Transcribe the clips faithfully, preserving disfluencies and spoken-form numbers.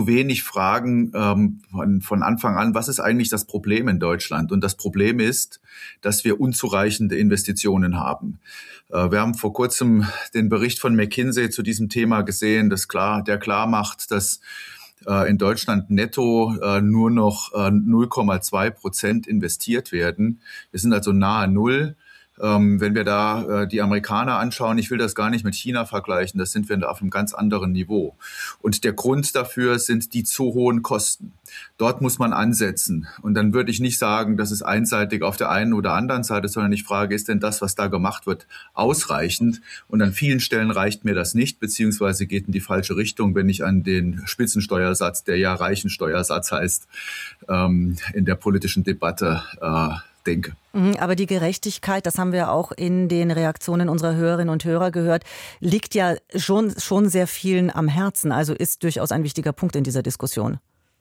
zu wenig fragen ähm, von, von Anfang an, was ist eigentlich das Problem in Deutschland? Und das Problem ist, dass wir unzureichende Investitionen haben. Äh, wir haben vor kurzem den Bericht von McKinsey zu diesem Thema gesehen, das klar, der klar macht, dass äh, in Deutschland netto äh, nur noch äh, null Komma zwei Prozent investiert werden. Wir sind also nahe Null. Ähm, wenn wir da äh, die Amerikaner anschauen, ich will das gar nicht mit China vergleichen, das sind wir auf einem ganz anderen Niveau. Und der Grund dafür sind die zu hohen Kosten. Dort muss man ansetzen. Und dann würde ich nicht sagen, das ist einseitig auf der einen oder anderen Seite, sondern ich frage, ist denn das, was da gemacht wird, ausreichend? Und an vielen Stellen reicht mir das nicht, beziehungsweise geht in die falsche Richtung, wenn ich an den Spitzensteuersatz, der ja Reichensteuersatz heißt, ähm, in der politischen Debatte äh, denke. Aber die Gerechtigkeit, das haben wir auch in den Reaktionen unserer Hörerinnen und Hörer gehört, liegt ja schon, schon sehr vielen am Herzen. Also ist durchaus ein wichtiger Punkt in dieser Diskussion.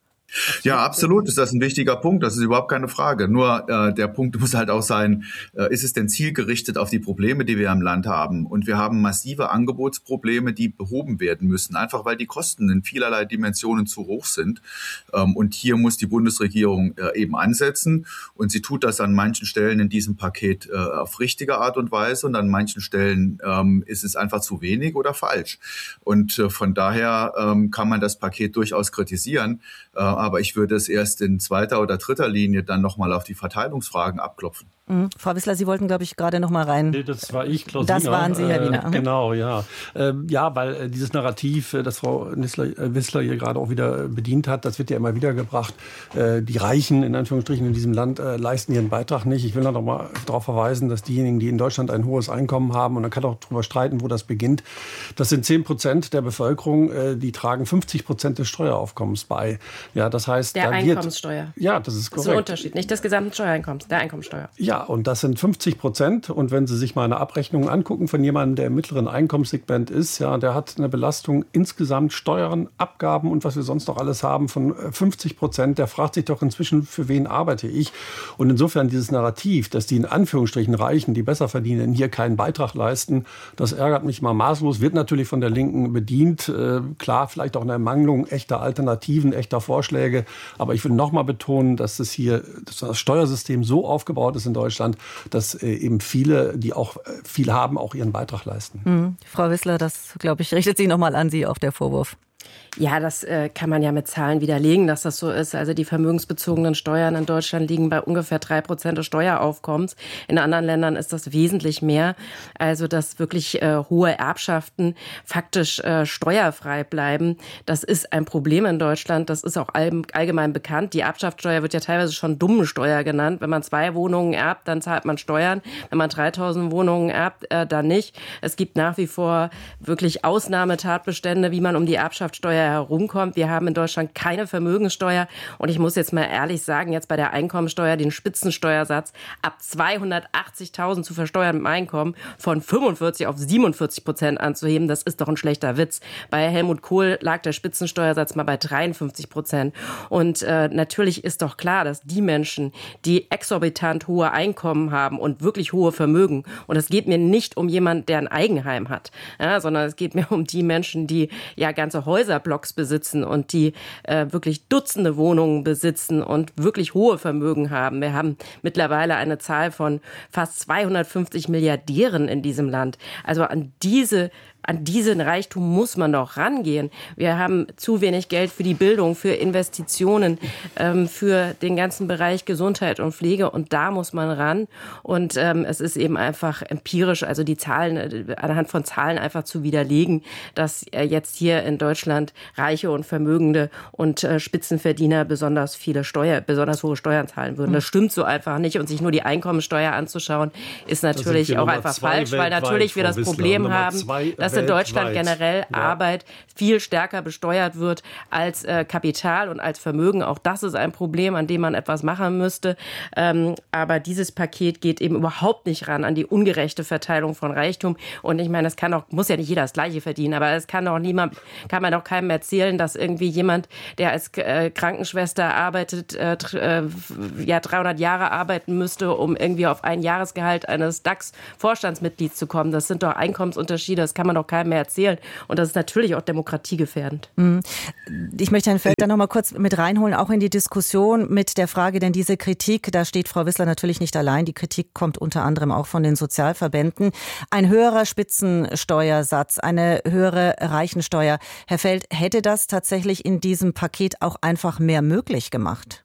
Ja, absolut ist das ein wichtiger Punkt, das ist überhaupt keine Frage. Nur äh, der Punkt muss halt auch sein, äh, ist es denn zielgerichtet auf die Probleme, die wir im Land haben? Und wir haben massive Angebotsprobleme, die behoben werden müssen, einfach weil die Kosten in vielerlei Dimensionen zu hoch sind. Ähm, und hier muss die Bundesregierung äh, eben ansetzen. Und sie tut das an manchen Stellen in diesem Paket äh, auf richtige Art und Weise. Und an manchen Stellen ähm, ist es einfach zu wenig oder falsch. Und äh, von daher ähm, kann man das Paket durchaus kritisieren. Äh, aber ich würde es erst in zweiter oder dritter Linie dann nochmal auf die Verteilungsfragen abklopfen. Mhm. Frau Wissler, Sie wollten, glaube ich, gerade noch mal rein. Nee, das war ich, Klausina. Das waren Sie, Herr Wiener. Äh, genau, ja. Ähm, ja, weil äh, dieses Narrativ, äh, das Frau Nissler, äh, Wissler hier gerade auch wieder bedient hat, das wird ja immer wieder gebracht. Äh, die Reichen, in Anführungsstrichen, in diesem Land äh, leisten ihren Beitrag nicht. Ich will noch mal darauf verweisen, dass diejenigen, die in Deutschland ein hohes Einkommen haben, und man kann auch darüber streiten, wo das beginnt, das sind zehn Prozent der Bevölkerung, äh, die tragen fünfzig Prozent des Steueraufkommens bei. Ja, das heißt, der da Einkommenssteuer. Wird, ja, das ist korrekt. Das ist ein Unterschied, nicht des gesamten Steuereinkommens, der Einkommenssteuer. Ja, und das sind fünfzig Prozent. Und wenn Sie sich mal eine Abrechnung angucken von jemandem, der im mittleren Einkommenssegment ist, ja, der hat eine Belastung insgesamt Steuern, Abgaben und was wir sonst noch alles haben von fünfzig Prozent. Der fragt sich doch inzwischen, für wen arbeite ich? Und insofern dieses Narrativ, dass die in Anführungsstrichen Reichen, die besser verdienen, hier keinen Beitrag leisten, das ärgert mich mal maßlos, wird natürlich von der Linken bedient. Äh, klar, vielleicht auch eine Ermangelung echter Alternativen, echter Vorschläge. Aber ich will noch mal betonen, dass es hier, dass das Steuersystem so aufgebaut ist in Deutschland, dass äh, eben viele, die auch äh, viel haben, auch ihren Beitrag leisten. Mhm. Frau Wissler, das, glaube ich, richtet sich noch mal an Sie, auch der Vorwurf. Ja, das äh, kann man ja mit Zahlen widerlegen, dass das so ist. Also die vermögensbezogenen Steuern in Deutschland liegen bei ungefähr drei Prozent des Steueraufkommens. In anderen Ländern ist das wesentlich mehr. Also dass wirklich äh, hohe Erbschaften faktisch äh, steuerfrei bleiben, das ist ein Problem in Deutschland. Das ist auch all, allgemein bekannt. Die Erbschaftssteuer wird ja teilweise schon Dummensteuer genannt. Wenn man zwei Wohnungen erbt, dann zahlt man Steuern. Wenn man dreitausend Wohnungen erbt, äh, dann nicht. Es gibt nach wie vor wirklich Ausnahmetatbestände, wie man um die Erbschaftssteuer herumkommt. Wir haben in Deutschland keine Vermögenssteuer und ich muss jetzt mal ehrlich sagen, jetzt bei der Einkommensteuer den Spitzensteuersatz ab zweihundertachtzigtausend zu versteuerndem Einkommen von fünfundvierzig auf siebenundvierzig Prozent anzuheben, das ist doch ein schlechter Witz. Bei Helmut Kohl lag der Spitzensteuersatz mal bei dreiundfünfzig Prozent und äh, natürlich ist doch klar, dass die Menschen, die exorbitant hohe Einkommen haben und wirklich hohe Vermögen, und es geht mir nicht um jemanden, der ein Eigenheim hat, ja, sondern es geht mir um die Menschen, die ja ganze Häuserblocks besitzen und die äh, wirklich Dutzende Wohnungen besitzen und wirklich hohe Vermögen haben. Wir haben mittlerweile eine Zahl von fast zweihundertfünfzig Milliardären in diesem Land. Also an diese An diesen Reichtum muss man doch rangehen. Wir haben zu wenig Geld für die Bildung, für Investitionen, ähm, für den ganzen Bereich Gesundheit und Pflege. Und da muss man ran. Und ähm, es ist eben einfach empirisch, also die Zahlen, äh, anhand von Zahlen einfach zu widerlegen, dass äh, jetzt hier in Deutschland Reiche und Vermögende und äh, Spitzenverdiener besonders viele Steuer, besonders hohe Steuern zahlen würden. Das stimmt so einfach nicht. Und sich nur die Einkommensteuer anzuschauen, ist natürlich auch einfach falsch, weil natürlich wir das Problem haben, dass in Deutschland generell ja. Arbeit viel stärker besteuert wird als äh, Kapital und als Vermögen. Auch das ist ein Problem, an dem man etwas machen müsste. Ähm, aber dieses Paket geht eben überhaupt nicht ran an die ungerechte Verteilung von Reichtum. Und ich meine, es kann auch, muss ja nicht jeder das Gleiche verdienen, aber es kann auch niemand, kann man auch keinem erzählen, dass irgendwie jemand, der als äh, Krankenschwester arbeitet, äh, äh, ja dreihundert Jahre arbeiten müsste, um irgendwie auf ein Jahresgehalt eines DAX-Vorstandsmitglieds zu kommen. Das sind doch Einkommensunterschiede, das kann man doch auch keinem mehr erzählen. Und das ist natürlich auch demokratiegefährdend. Ich möchte Herrn Feld da noch mal kurz mit reinholen, auch in die Diskussion mit der Frage, denn diese Kritik, da steht Frau Wissler natürlich nicht allein. Die Kritik kommt unter anderem auch von den Sozialverbänden. Ein höherer Spitzensteuersatz, eine höhere Reichensteuer. Herr Feld, hätte das tatsächlich in diesem Paket auch einfach mehr möglich gemacht?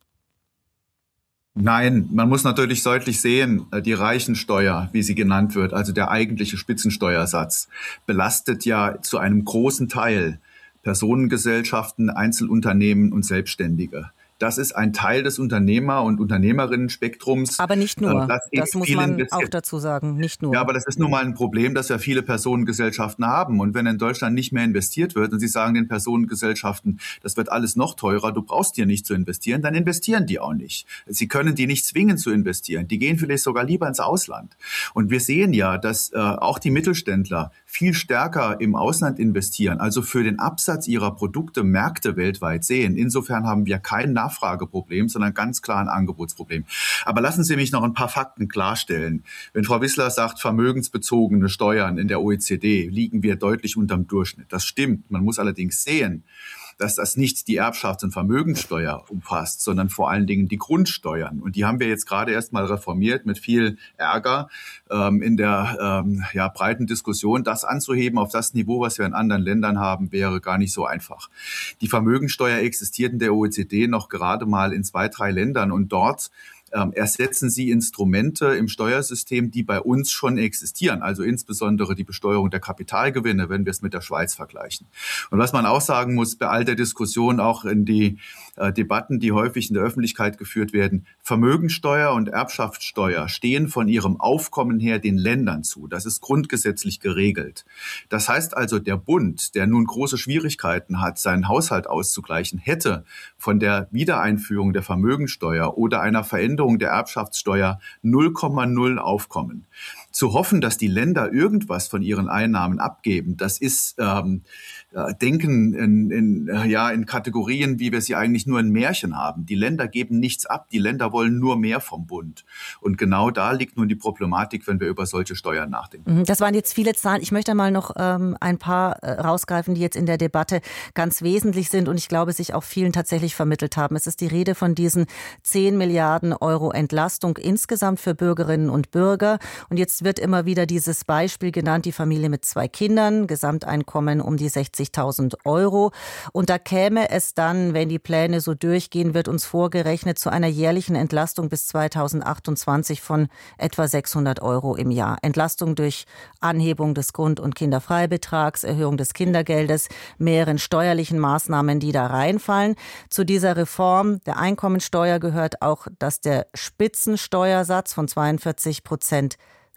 Nein, man muss natürlich deutlich sehen, die Reichensteuer, wie sie genannt wird, also der eigentliche Spitzensteuersatz, belastet ja zu einem großen Teil Personengesellschaften, Einzelunternehmen und Selbstständige. Das ist ein Teil des Unternehmer- und Unternehmerinnen-Spektrums. Aber nicht nur, das, das muss man auch dazu sagen, nicht nur. Ja, aber das ist nun mal ein Problem, dass wir viele Personengesellschaften haben. Und wenn in Deutschland nicht mehr investiert wird und Sie sagen den Personengesellschaften, das wird alles noch teurer, du brauchst hier nicht zu investieren, dann investieren die auch nicht. Sie können die nicht zwingen zu investieren. Die gehen vielleicht sogar lieber ins Ausland. Und wir sehen ja, dass äh, auch die Mittelständler viel stärker im Ausland investieren, also für den Absatz ihrer Produkte Märkte weltweit sehen. Insofern haben wir kein Nachfrageproblem, sondern ganz klar ein Angebotsproblem. Aber lassen Sie mich noch ein paar Fakten klarstellen. Wenn Frau Wissler sagt, vermögensbezogene Steuern in der O E C D liegen wir deutlich unterm Durchschnitt. Das stimmt. Man muss allerdings sehen, dass das nicht die Erbschafts- und Vermögenssteuer umfasst, sondern vor allen Dingen die Grundsteuern. Und die haben wir jetzt gerade erst mal reformiert mit viel Ärger ähm, in der ähm, ja, breiten Diskussion. Das anzuheben auf das Niveau, was wir in anderen Ländern haben, wäre gar nicht so einfach. Die Vermögenssteuer existiert in der O E C D noch gerade mal in zwei, drei Ländern und dort Ähm, ersetzen sie Instrumente im Steuersystem, die bei uns schon existieren, also insbesondere die Besteuerung der Kapitalgewinne, wenn wir es mit der Schweiz vergleichen. Und was man auch sagen muss, bei all der Diskussion auch in die äh, Debatten, die häufig in der Öffentlichkeit geführt werden, Vermögensteuer und Erbschaftssteuer stehen von ihrem Aufkommen her den Ländern zu. Das ist grundgesetzlich geregelt. Das heißt also, der Bund, der nun große Schwierigkeiten hat, seinen Haushalt auszugleichen, hätte von der Wiedereinführung der Vermögensteuer oder einer Veränderung der Erbschaftssteuer null Komma null Aufkommen. Zu hoffen, dass die Länder irgendwas von ihren Einnahmen abgeben, das ist ähm, äh, Denken in, in, äh, ja, in Kategorien, wie wir sie eigentlich nur in Märchen haben. Die Länder geben nichts ab, die Länder wollen nur mehr vom Bund. Und genau da liegt nun die Problematik, wenn wir über solche Steuern nachdenken. Das waren jetzt viele Zahlen. Ich möchte mal noch ähm, ein paar äh, rausgreifen, die jetzt in der Debatte ganz wesentlich sind und ich glaube, sich auch vielen tatsächlich vermittelt haben. Es ist die Rede von diesen zehn Milliarden Euro Entlastung insgesamt für Bürgerinnen und Bürger. Und jetzt wird immer wieder dieses Beispiel genannt, die Familie mit zwei Kindern, Gesamteinkommen um die sechzigtausend Euro. Und da käme es dann, wenn die Pläne so durchgehen, wird uns vorgerechnet, zu einer jährlichen Entlastung bis zweitausendachtundzwanzig von etwa sechshundert Euro im Jahr. Entlastung durch Anhebung des Grund- und Kinderfreibetrags, Erhöhung des Kindergeldes, mehreren steuerlichen Maßnahmen, die da reinfallen. Zu dieser Reform der Einkommensteuer gehört auch, dass der Spitzensteuersatz von zweiundvierzig Prozent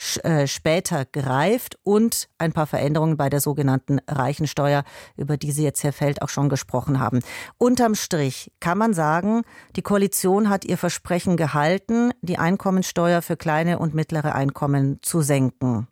später greift und ein paar Veränderungen bei der sogenannten Reichensteuer, über die Sie jetzt, Herr Feld, auch schon gesprochen haben. Unterm Strich kann man sagen, die Koalition hat ihr Versprechen gehalten, die Einkommensteuer für kleine und mittlere Einkommen zu senken.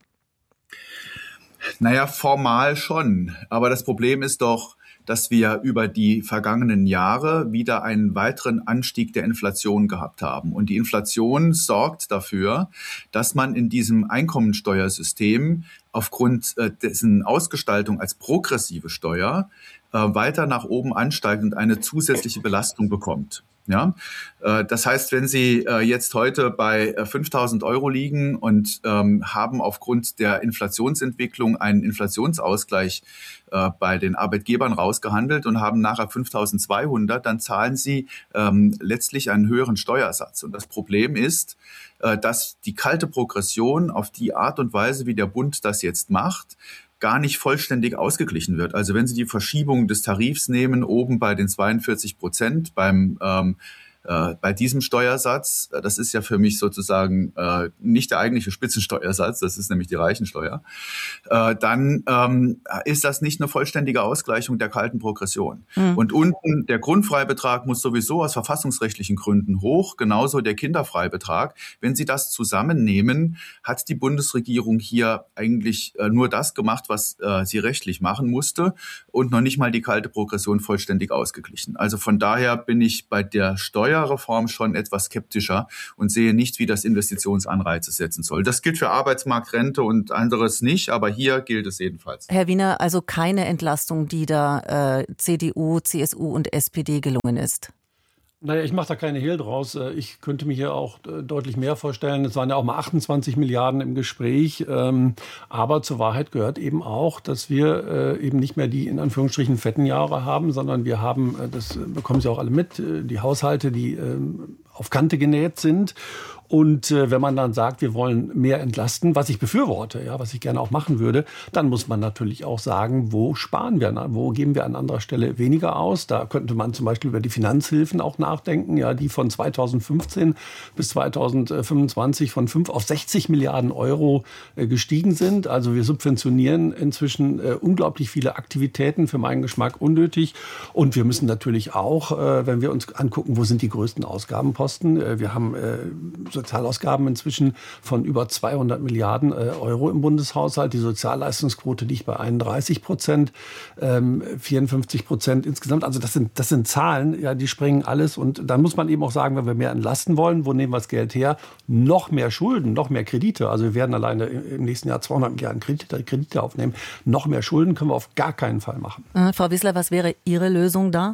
Naja, formal schon. Aber das Problem ist doch, dass wir über die vergangenen Jahre wieder einen weiteren Anstieg der Inflation gehabt haben. Und die Inflation sorgt dafür, dass man in diesem Einkommensteuersystem aufgrund dessen Ausgestaltung als progressive Steuer weiter nach oben ansteigt und eine zusätzliche Belastung bekommt. Ja, das heißt, wenn Sie jetzt heute bei fünftausend Euro liegen und ähm, haben aufgrund der Inflationsentwicklung einen Inflationsausgleich äh, bei den Arbeitgebern rausgehandelt und haben nachher fünftausendzweihundert, dann zahlen Sie ähm, letztlich einen höheren Steuersatz. Und das Problem ist, äh, dass die kalte Progression auf die Art und Weise, wie der Bund das jetzt macht, gar nicht vollständig ausgeglichen wird. Also wenn Sie die Verschiebung des Tarifs nehmen, oben bei den zweiundvierzig Prozent beim ähm, äh, bei diesem Steuersatz, das ist ja für mich sozusagen äh, nicht der eigentliche Spitzensteuersatz, das ist nämlich die Reichensteuer, äh, dann ähm, ist das nicht eine vollständige Ausgleichung der kalten Progression. Mhm. Und unten der Grundfreibetrag muss sowieso aus verfassungsrechtlichen Gründen hoch, genauso der Kinderfreibetrag. Wenn Sie das zusammennehmen, hat die Bundesregierung hier eigentlich äh, nur das gemacht, was äh, sie rechtlich machen musste und noch nicht mal die kalte Progression vollständig ausgeglichen. Also von daher bin ich bei der Steuer Steuerreform schon etwas skeptischer und sehe nicht, wie das Investitionsanreize setzen soll. Das gilt für Arbeitsmarkt, Rente und anderes nicht, aber hier gilt es jedenfalls. Herr Wiener, also keine Entlastung, die da äh, C D U, C S U und S P D gelungen ist? Naja, ich mache da keine Hehl draus. Ich könnte mir hier auch deutlich mehr vorstellen. Es waren ja auch mal achtundzwanzig Milliarden im Gespräch. Aber zur Wahrheit gehört eben auch, dass wir eben nicht mehr die in Anführungsstrichen fetten Jahre haben, sondern wir haben, das bekommen Sie auch alle mit, die Haushalte, die auf Kante genäht sind. Und äh, wenn man dann sagt, wir wollen mehr entlasten, was ich befürworte, ja, was ich gerne auch machen würde, dann muss man natürlich auch sagen, wo sparen wir, wo geben wir an anderer Stelle weniger aus. Da könnte man zum Beispiel über die Finanzhilfen auch nachdenken, ja, die von zweitausendfünfzehn bis zweitausendfünfundzwanzig von fünf auf sechzig Milliarden Euro äh, gestiegen sind. Also wir subventionieren inzwischen äh, unglaublich viele Aktivitäten, für meinen Geschmack unnötig. Und wir müssen natürlich auch, äh, wenn wir uns angucken, wo sind die größten Ausgabenposten, äh, wir haben äh, Sozialausgaben inzwischen von über zweihundert Milliarden Euro im Bundeshaushalt. Die Sozialleistungsquote liegt bei einunddreißig Prozent, ähm, vierundfünfzig Prozent insgesamt. Also das sind, das sind Zahlen, ja, die sprengen alles. Und dann muss man eben auch sagen, wenn wir mehr entlasten wollen, wo nehmen wir das Geld her? Noch mehr Schulden, noch mehr Kredite. Also wir werden alleine im nächsten Jahr zweihundert Milliarden Kredite, Kredite aufnehmen. Noch mehr Schulden können wir auf gar keinen Fall machen. Äh, Frau Wissler, was wäre Ihre Lösung da?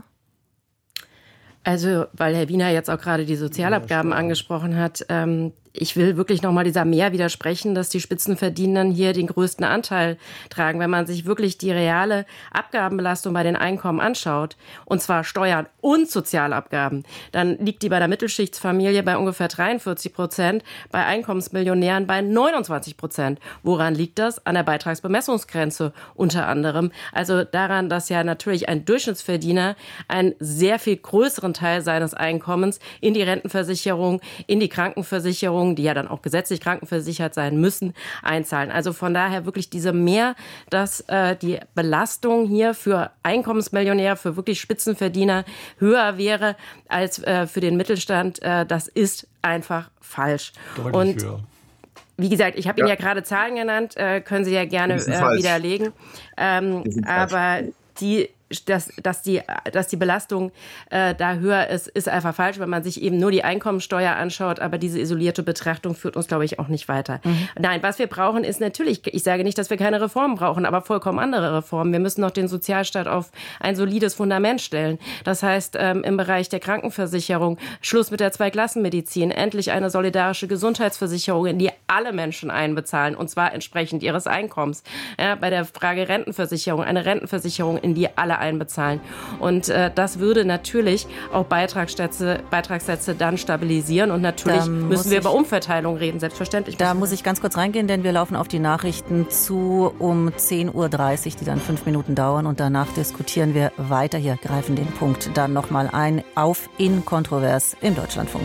Also, weil Herr Wiener jetzt auch gerade die Sozialabgaben angesprochen hat, ähm, ich will wirklich nochmal dieser Mehr widersprechen, dass die Spitzenverdienenden hier den größten Anteil tragen. Wenn man sich wirklich die reale Abgabenbelastung bei den Einkommen anschaut, und zwar Steuern und Sozialabgaben, dann liegt die bei der Mittelschichtsfamilie bei ungefähr dreiundvierzig Prozent, bei Einkommensmillionären bei neunundzwanzig Prozent. Woran liegt das? An der Beitragsbemessungsgrenze unter anderem. Also daran, dass ja natürlich ein Durchschnittsverdiener einen sehr viel größeren Teil seines Einkommens in die Rentenversicherung, in die Krankenversicherung, die ja dann auch gesetzlich krankenversichert sein müssen, einzahlen. Also von daher wirklich diese Mehr, dass äh, die Belastung hier für Einkommensmillionäre, für wirklich Spitzenverdiener höher wäre als äh, für den Mittelstand, äh, das ist einfach falsch. Deutlich Und höher. Wie gesagt, ich habe Ihnen Ja. ja gerade Zahlen genannt, äh, können Sie ja gerne Die sind äh, falsch. widerlegen. Ähm, Die sind falsch. aber die Dass, dass, die, dass die Belastung äh, da höher ist, ist einfach falsch, wenn man sich eben nur die Einkommensteuer anschaut. Aber diese isolierte Betrachtung führt uns, glaube ich, auch nicht weiter. Mhm. Nein, was wir brauchen, ist natürlich, ich sage nicht, dass wir keine Reformen brauchen, aber vollkommen andere Reformen. Wir müssen noch den Sozialstaat auf ein solides Fundament stellen. Das heißt, ähm, im Bereich der Krankenversicherung, Schluss mit der Zweiklassenmedizin, endlich eine solidarische Gesundheitsversicherung, in die alle Menschen einbezahlen, und zwar entsprechend ihres Einkommens. Ja, bei der Frage Rentenversicherung, eine Rentenversicherung, in die alle einbezahlen. Und äh, das würde natürlich auch Beitragssätze, Beitragssätze dann stabilisieren. Und natürlich müssen wir über Umverteilung reden, selbstverständlich. Da muss ich ganz kurz reingehen, denn wir laufen auf die Nachrichten zu um zehn Uhr dreißig, die dann fünf Minuten dauern. Und danach diskutieren wir weiter. Hier greifen den Punkt dann nochmal ein auf Inkontrovers im Deutschlandfunk.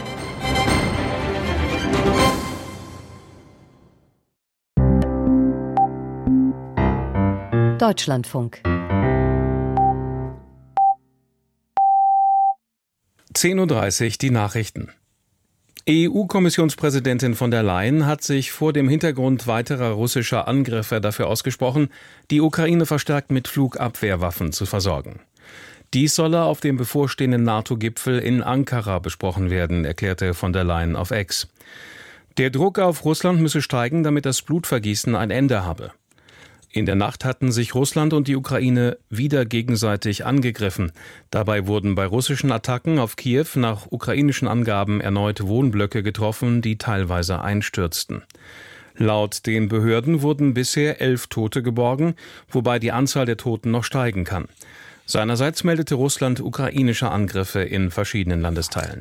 Deutschlandfunk. zehn Uhr dreißig, die Nachrichten. E U-Kommissionspräsidentin von der Leyen hat sich vor dem Hintergrund weiterer russischer Angriffe dafür ausgesprochen, die Ukraine verstärkt mit Flugabwehrwaffen zu versorgen. Dies solle auf dem bevorstehenden NATO-Gipfel in Ankara besprochen werden, erklärte von der Leyen auf X. Der Druck auf Russland müsse steigen, damit das Blutvergießen ein Ende habe. In der Nacht hatten sich Russland und die Ukraine wieder gegenseitig angegriffen. Dabei wurden bei russischen Attacken auf Kiew nach ukrainischen Angaben erneut Wohnblöcke getroffen, die teilweise einstürzten. Laut den Behörden wurden bisher elf Tote geborgen, wobei die Anzahl der Toten noch steigen kann. Seinerseits meldete Russland ukrainische Angriffe in verschiedenen Landesteilen.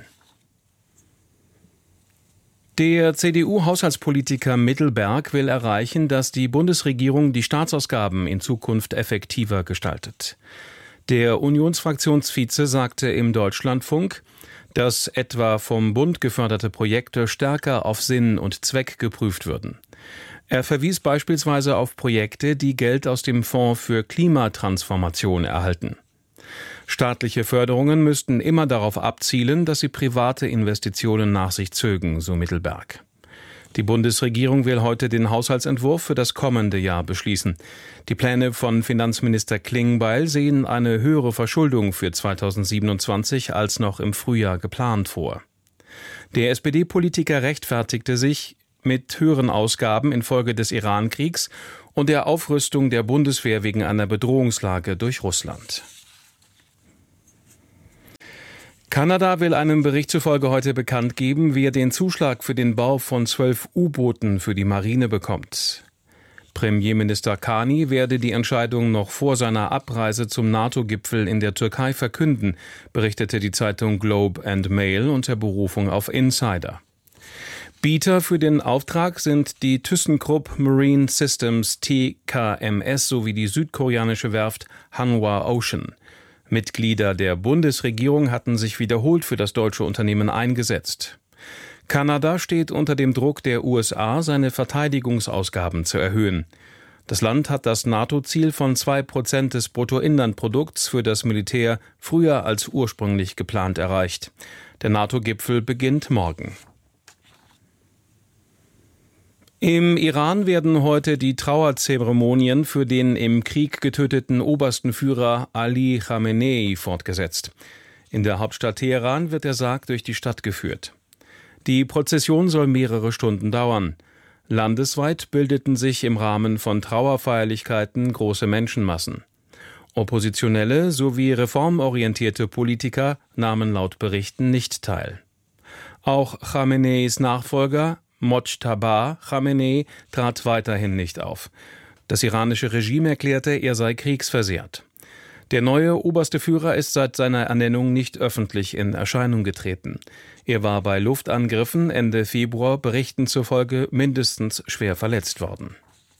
Der C D U-Haushaltspolitiker Mittelberg will erreichen, dass die Bundesregierung die Staatsausgaben in Zukunft effektiver gestaltet. Der Unionsfraktionsvize sagte im Deutschlandfunk, dass etwa vom Bund geförderte Projekte stärker auf Sinn und Zweck geprüft würden. Er verwies beispielsweise auf Projekte, die Geld aus dem Fonds für Klimatransformation erhalten. Staatliche Förderungen müssten immer darauf abzielen, dass sie private Investitionen nach sich zögen, so Mittelberg. Die Bundesregierung will heute den Haushaltsentwurf für das kommende Jahr beschließen. Die Pläne von Finanzminister Klingbeil sehen eine höhere Verschuldung für zweitausendsiebenundzwanzig als noch im Frühjahr geplant vor. Der S P D-Politiker rechtfertigte sich mit höheren Ausgaben infolge des Iran-Kriegs und der Aufrüstung der Bundeswehr wegen einer Bedrohungslage durch Russland. Kanada will einem Bericht zufolge heute bekannt geben, wer den Zuschlag für den Bau von zwölf U-Booten für die Marine bekommt. Premierminister Carney werde die Entscheidung noch vor seiner Abreise zum NATO-Gipfel in der Türkei verkünden, berichtete die Zeitung Globe and Mail unter Berufung auf Insider. Bieter für den Auftrag sind die ThyssenKrupp Marine Systems T K M S sowie die südkoreanische Werft Hanwha Ocean. Mitglieder der Bundesregierung hatten sich wiederholt für das deutsche Unternehmen eingesetzt. Kanada steht unter dem Druck der U S A, seine Verteidigungsausgaben zu erhöhen. Das Land hat das NATO-Ziel von zwei Prozent des Bruttoinlandprodukts für das Militär früher als ursprünglich geplant erreicht. Der NATO-Gipfel beginnt morgen. Im Iran werden heute die Trauerzeremonien für den im Krieg getöteten obersten Führer Ali Khamenei fortgesetzt. In der Hauptstadt Teheran wird der Sarg durch die Stadt geführt. Die Prozession soll mehrere Stunden dauern. Landesweit bildeten sich im Rahmen von Trauerfeierlichkeiten große Menschenmassen. Oppositionelle sowie reformorientierte Politiker nahmen laut Berichten nicht teil. Auch Khameneis Nachfolger Mojtaba Khamenei trat weiterhin nicht auf. Das iranische Regime erklärte, er sei kriegsversehrt. Der neue oberste Führer ist seit seiner Ernennung nicht öffentlich in Erscheinung getreten. Er war bei Luftangriffen Ende Februar Berichten zufolge mindestens schwer verletzt worden.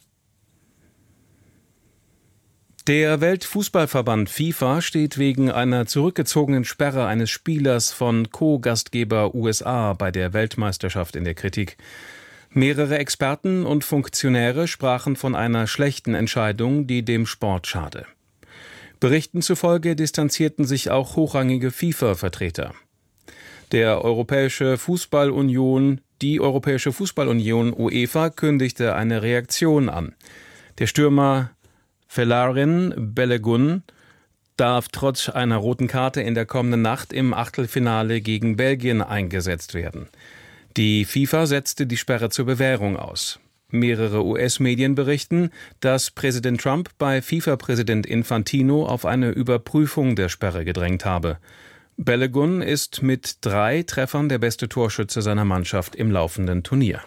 Der Weltfußballverband FIFA steht wegen einer zurückgezogenen Sperre eines Spielers von Co-Gastgeber U S A bei der Weltmeisterschaft in der Kritik. Mehrere Experten und Funktionäre sprachen von einer schlechten Entscheidung, die dem Sport schade. Berichten zufolge distanzierten sich auch hochrangige FIFA-Vertreter. Der Europäische Fußballunion, die Europäische Fußballunion UEFA kündigte eine Reaktion an. Der Stürmer Folarin Balogun darf trotz einer roten Karte in der kommenden Nacht im Achtelfinale gegen Belgien eingesetzt werden. Die FIFA setzte die Sperre zur Bewährung aus. Mehrere U S-Medien berichten, dass Präsident Trump bei FIFA-Präsident Infantino auf eine Überprüfung der Sperre gedrängt habe. Balogun ist mit drei Treffern der beste Torschütze seiner Mannschaft im laufenden Turnier.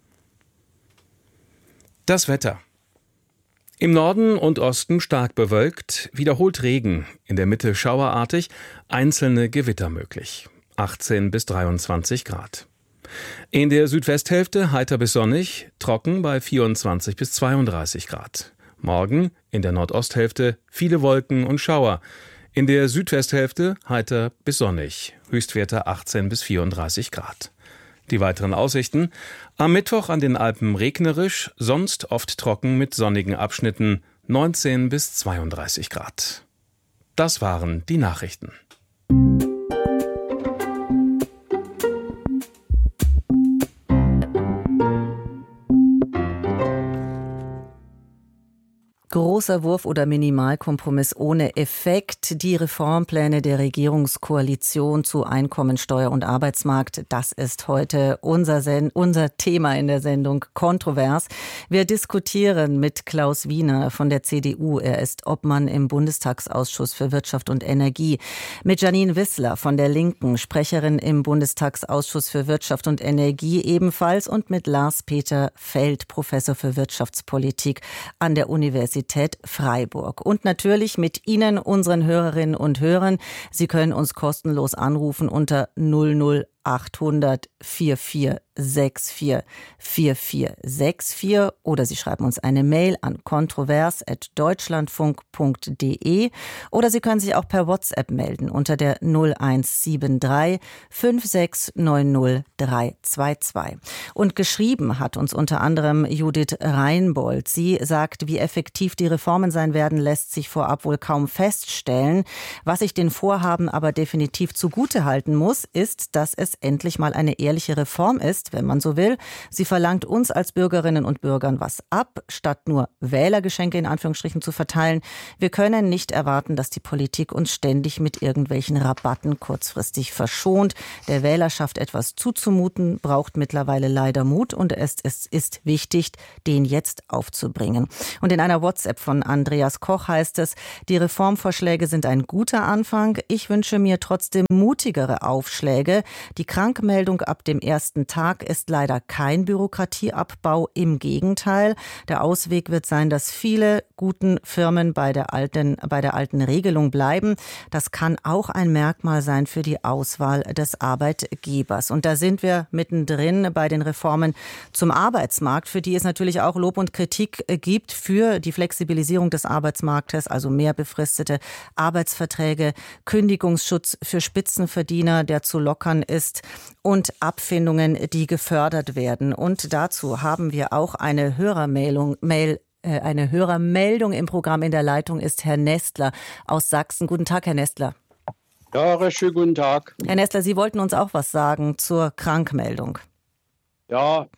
Das Wetter. Im Norden und Osten stark bewölkt, wiederholt Regen, in der Mitte schauerartig, einzelne Gewitter möglich. achtzehn bis dreiundzwanzig Grad. In der Südwesthälfte heiter bis sonnig, trocken bei vierundzwanzig bis zweiunddreißig Grad. Morgen in der Nordosthälfte viele Wolken und Schauer. In der Südwesthälfte heiter bis sonnig, Höchstwerte achtzehn bis vierunddreißig Grad. Die weiteren Aussichten: am Mittwoch an den Alpen regnerisch, sonst oft trocken mit sonnigen Abschnitten, neunzehn bis zweiunddreißig Grad. Das waren die Nachrichten. Großer Wurf oder Minimalkompromiss ohne Effekt. Die Reformpläne der Regierungskoalition zu Einkommensteuer und Arbeitsmarkt, das ist heute unser, Sen- unser Thema in der Sendung Kontrovers. Wir diskutieren mit Klaus Wiener von der C D U. Er ist Obmann im Bundestagsausschuss für Wirtschaft und Energie. Mit Janine Wissler von der Linken, Sprecherin im Bundestagsausschuss für Wirtschaft und Energie ebenfalls. Und mit Lars-Peter Feld, Professor für Wirtschaftspolitik an der Universität Freiburg. Und natürlich mit Ihnen, unseren Hörerinnen und Hörern. Sie können uns kostenlos anrufen unter null null achthundert vierundvierzig vierundvierzig vierundvierzig vierundvierzig oder Sie schreiben uns eine Mail an kontrovers at deutschlandfunk punkt de oder Sie können sich auch per WhatsApp melden unter der null eins sieben drei fünf sechs neun null drei zwei zwei. Und geschrieben hat uns unter anderem Judith Reinbold. Sie sagt, wie effektiv die Reformen sein werden, lässt sich vorab wohl kaum feststellen. Was ich den Vorhaben aber definitiv zugutehalten muss, ist, dass es endlich mal eine ehrliche Reform ist, wenn man so will. Sie verlangt uns als Bürgerinnen und Bürgern was ab, statt nur Wählergeschenke in Anführungsstrichen zu verteilen. Wir können nicht erwarten, dass die Politik uns ständig mit irgendwelchen Rabatten kurzfristig verschont. Der Wählerschaft etwas zuzumuten, braucht mittlerweile leider Mut und es, es ist wichtig, den jetzt aufzubringen. Und in einer WhatsApp von Andreas Koch heißt es, die Reformvorschläge sind ein guter Anfang. Ich wünsche mir trotzdem mutigere Aufschläge. Die Krankmeldung ab dem ersten Tag ist leider kein Bürokratieabbau. Im Gegenteil. Der Ausweg wird sein, dass viele guten Firmen bei der alten, bei der alten Regelung bleiben. Das kann auch ein Merkmal sein für die Auswahl des Arbeitgebers. Und da sind wir mittendrin bei den Reformen zum Arbeitsmarkt, für die es natürlich auch Lob und Kritik gibt für die Flexibilisierung des Arbeitsmarktes, also mehr befristete Arbeitsverträge, Kündigungsschutz für Spitzenverdiener, der zu lockern ist und Abfindungen, die gefördert werden. Und dazu haben wir auch eine Hörermeldung, Mail, äh, eine Hörermeldung im Programm. In der Leitung ist Herr Nestler aus Sachsen. Guten Tag, Herr Nestler. Ja, recht schönen guten Tag. Herr Nestler, Sie wollten uns auch was sagen zur Krankmeldung. Ja,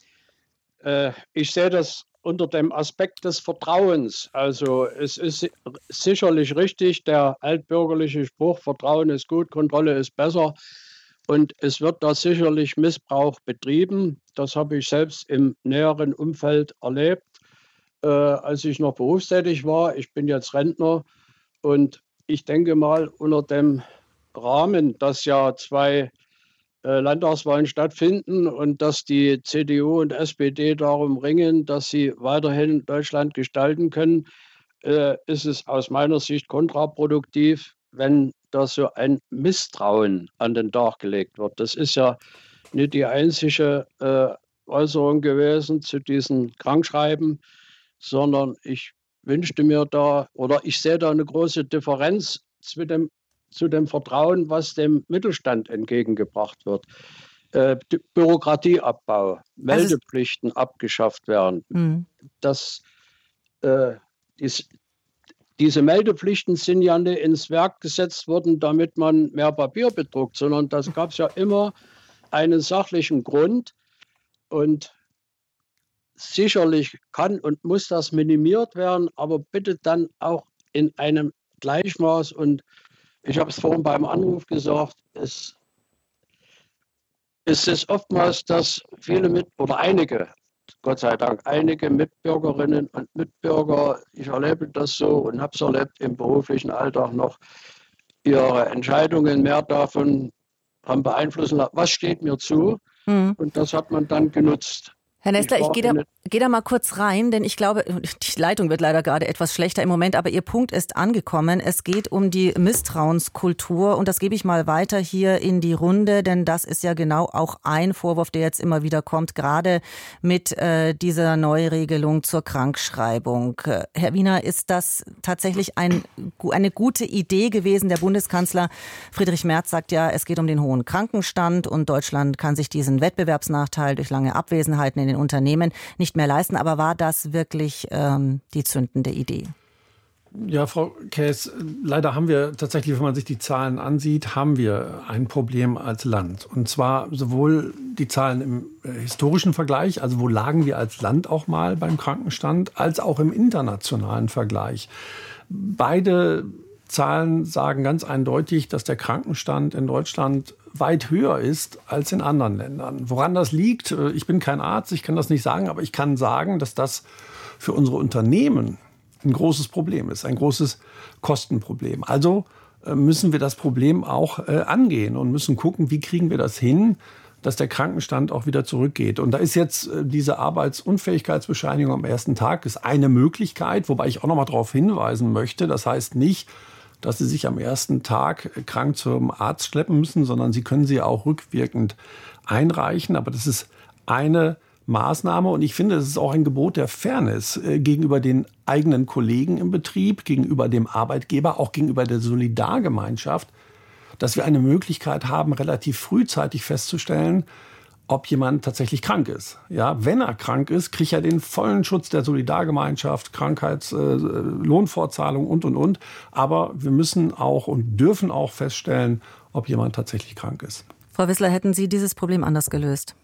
äh, ich sehe das unter dem Aspekt des Vertrauens. Also es ist sicherlich richtig, der altbürgerliche Spruch, Vertrauen ist gut, Kontrolle ist besser. Und es wird da sicherlich Missbrauch betrieben. Das habe ich selbst im näheren Umfeld erlebt, äh, als ich noch berufstätig war. Ich bin jetzt Rentner und ich denke mal, unter dem Rahmen, dass ja zwei äh, Landtagswahlen stattfinden und dass die C D U und S P D darum ringen, dass sie weiterhin Deutschland gestalten können, äh, ist es aus meiner Sicht kontraproduktiv, wenn da so ein Misstrauen an den Tag gelegt wird. Das ist ja nicht die einzige äh, Äußerung gewesen zu diesen Krankschreiben, sondern ich wünschte mir da, oder ich sehe da eine große Differenz zu dem, zu dem Vertrauen, was dem Mittelstand entgegengebracht wird. Äh, Bürokratieabbau, Meldepflichten also abgeschafft werden. Mhm. Das, äh, dies, diese Meldepflichten sind ja nicht ins Werk gesetzt worden, damit man mehr Papier bedruckt, sondern das gab es ja immer einen sachlichen Grund. Und sicherlich kann und muss das minimiert werden, aber bitte dann auch in einem Gleichmaß. Und ich habe es vorhin beim Anruf gesagt, es, es ist oftmals, dass viele mit, oder einige, Gott sei Dank, einige Mitbürgerinnen und Mitbürger, ich erlebe das so und habe es erlebt im beruflichen Alltag noch, ihre Entscheidungen mehr davon haben beeinflussen lassen, was steht mir zu. Mhm. Und das hat man dann genutzt. Herr Nestler, ich, ich gehe da, geh da mal kurz rein, denn ich glaube, die Leitung wird leider gerade etwas schlechter im Moment, aber Ihr Punkt ist angekommen. Es geht um die Misstrauenskultur und das gebe ich mal weiter hier in die Runde, denn das ist ja genau auch ein Vorwurf, der jetzt immer wieder kommt, gerade mit äh, dieser Neuregelung zur Krankschreibung. Herr Wiener, ist das tatsächlich ein, eine gute Idee gewesen? Der Bundeskanzler Friedrich Merz sagt ja, es geht um den hohen Krankenstand und Deutschland kann sich diesen Wettbewerbsnachteil durch lange Abwesenheiten in den Unternehmen nicht mehr leisten. Aber war das wirklich ähm, die zündende Idee? Ja, Frau Käs, leider haben wir tatsächlich, wenn man sich die Zahlen ansieht, haben wir ein Problem als Land. Und zwar sowohl die Zahlen im äh, historischen Vergleich, also wo lagen wir als Land auch mal beim Krankenstand, als auch im internationalen Vergleich. Beide Zahlen sagen ganz eindeutig, dass der Krankenstand in Deutschland weit höher ist als in anderen Ländern. Woran das liegt, ich bin kein Arzt, ich kann das nicht sagen, aber ich kann sagen, dass das für unsere Unternehmen ein großes Problem ist, ein großes Kostenproblem. Also müssen wir das Problem auch angehen und müssen gucken, wie kriegen wir das hin, dass der Krankenstand auch wieder zurückgeht. Und da ist jetzt diese Arbeitsunfähigkeitsbescheinigung am ersten Tag ist eine Möglichkeit, wobei ich auch noch mal darauf hinweisen möchte, das heißt nicht, dass Sie sich am ersten Tag krank zum Arzt schleppen müssen, sondern Sie können sie auch rückwirkend einreichen. Aber das ist eine Maßnahme und ich finde, es ist auch ein Gebot der Fairness äh, gegenüber den eigenen Kollegen im Betrieb, gegenüber dem Arbeitgeber, auch gegenüber der Solidargemeinschaft, dass wir eine Möglichkeit haben, relativ frühzeitig festzustellen, ob jemand tatsächlich krank ist. Ja, wenn er krank ist, kriegt er den vollen Schutz der Solidargemeinschaft, Krankheits-, äh, Lohnfortzahlung und, und, und. Aber wir müssen auch und dürfen auch feststellen, ob jemand tatsächlich krank ist. Frau Wissler, hätten Sie dieses Problem anders gelöst?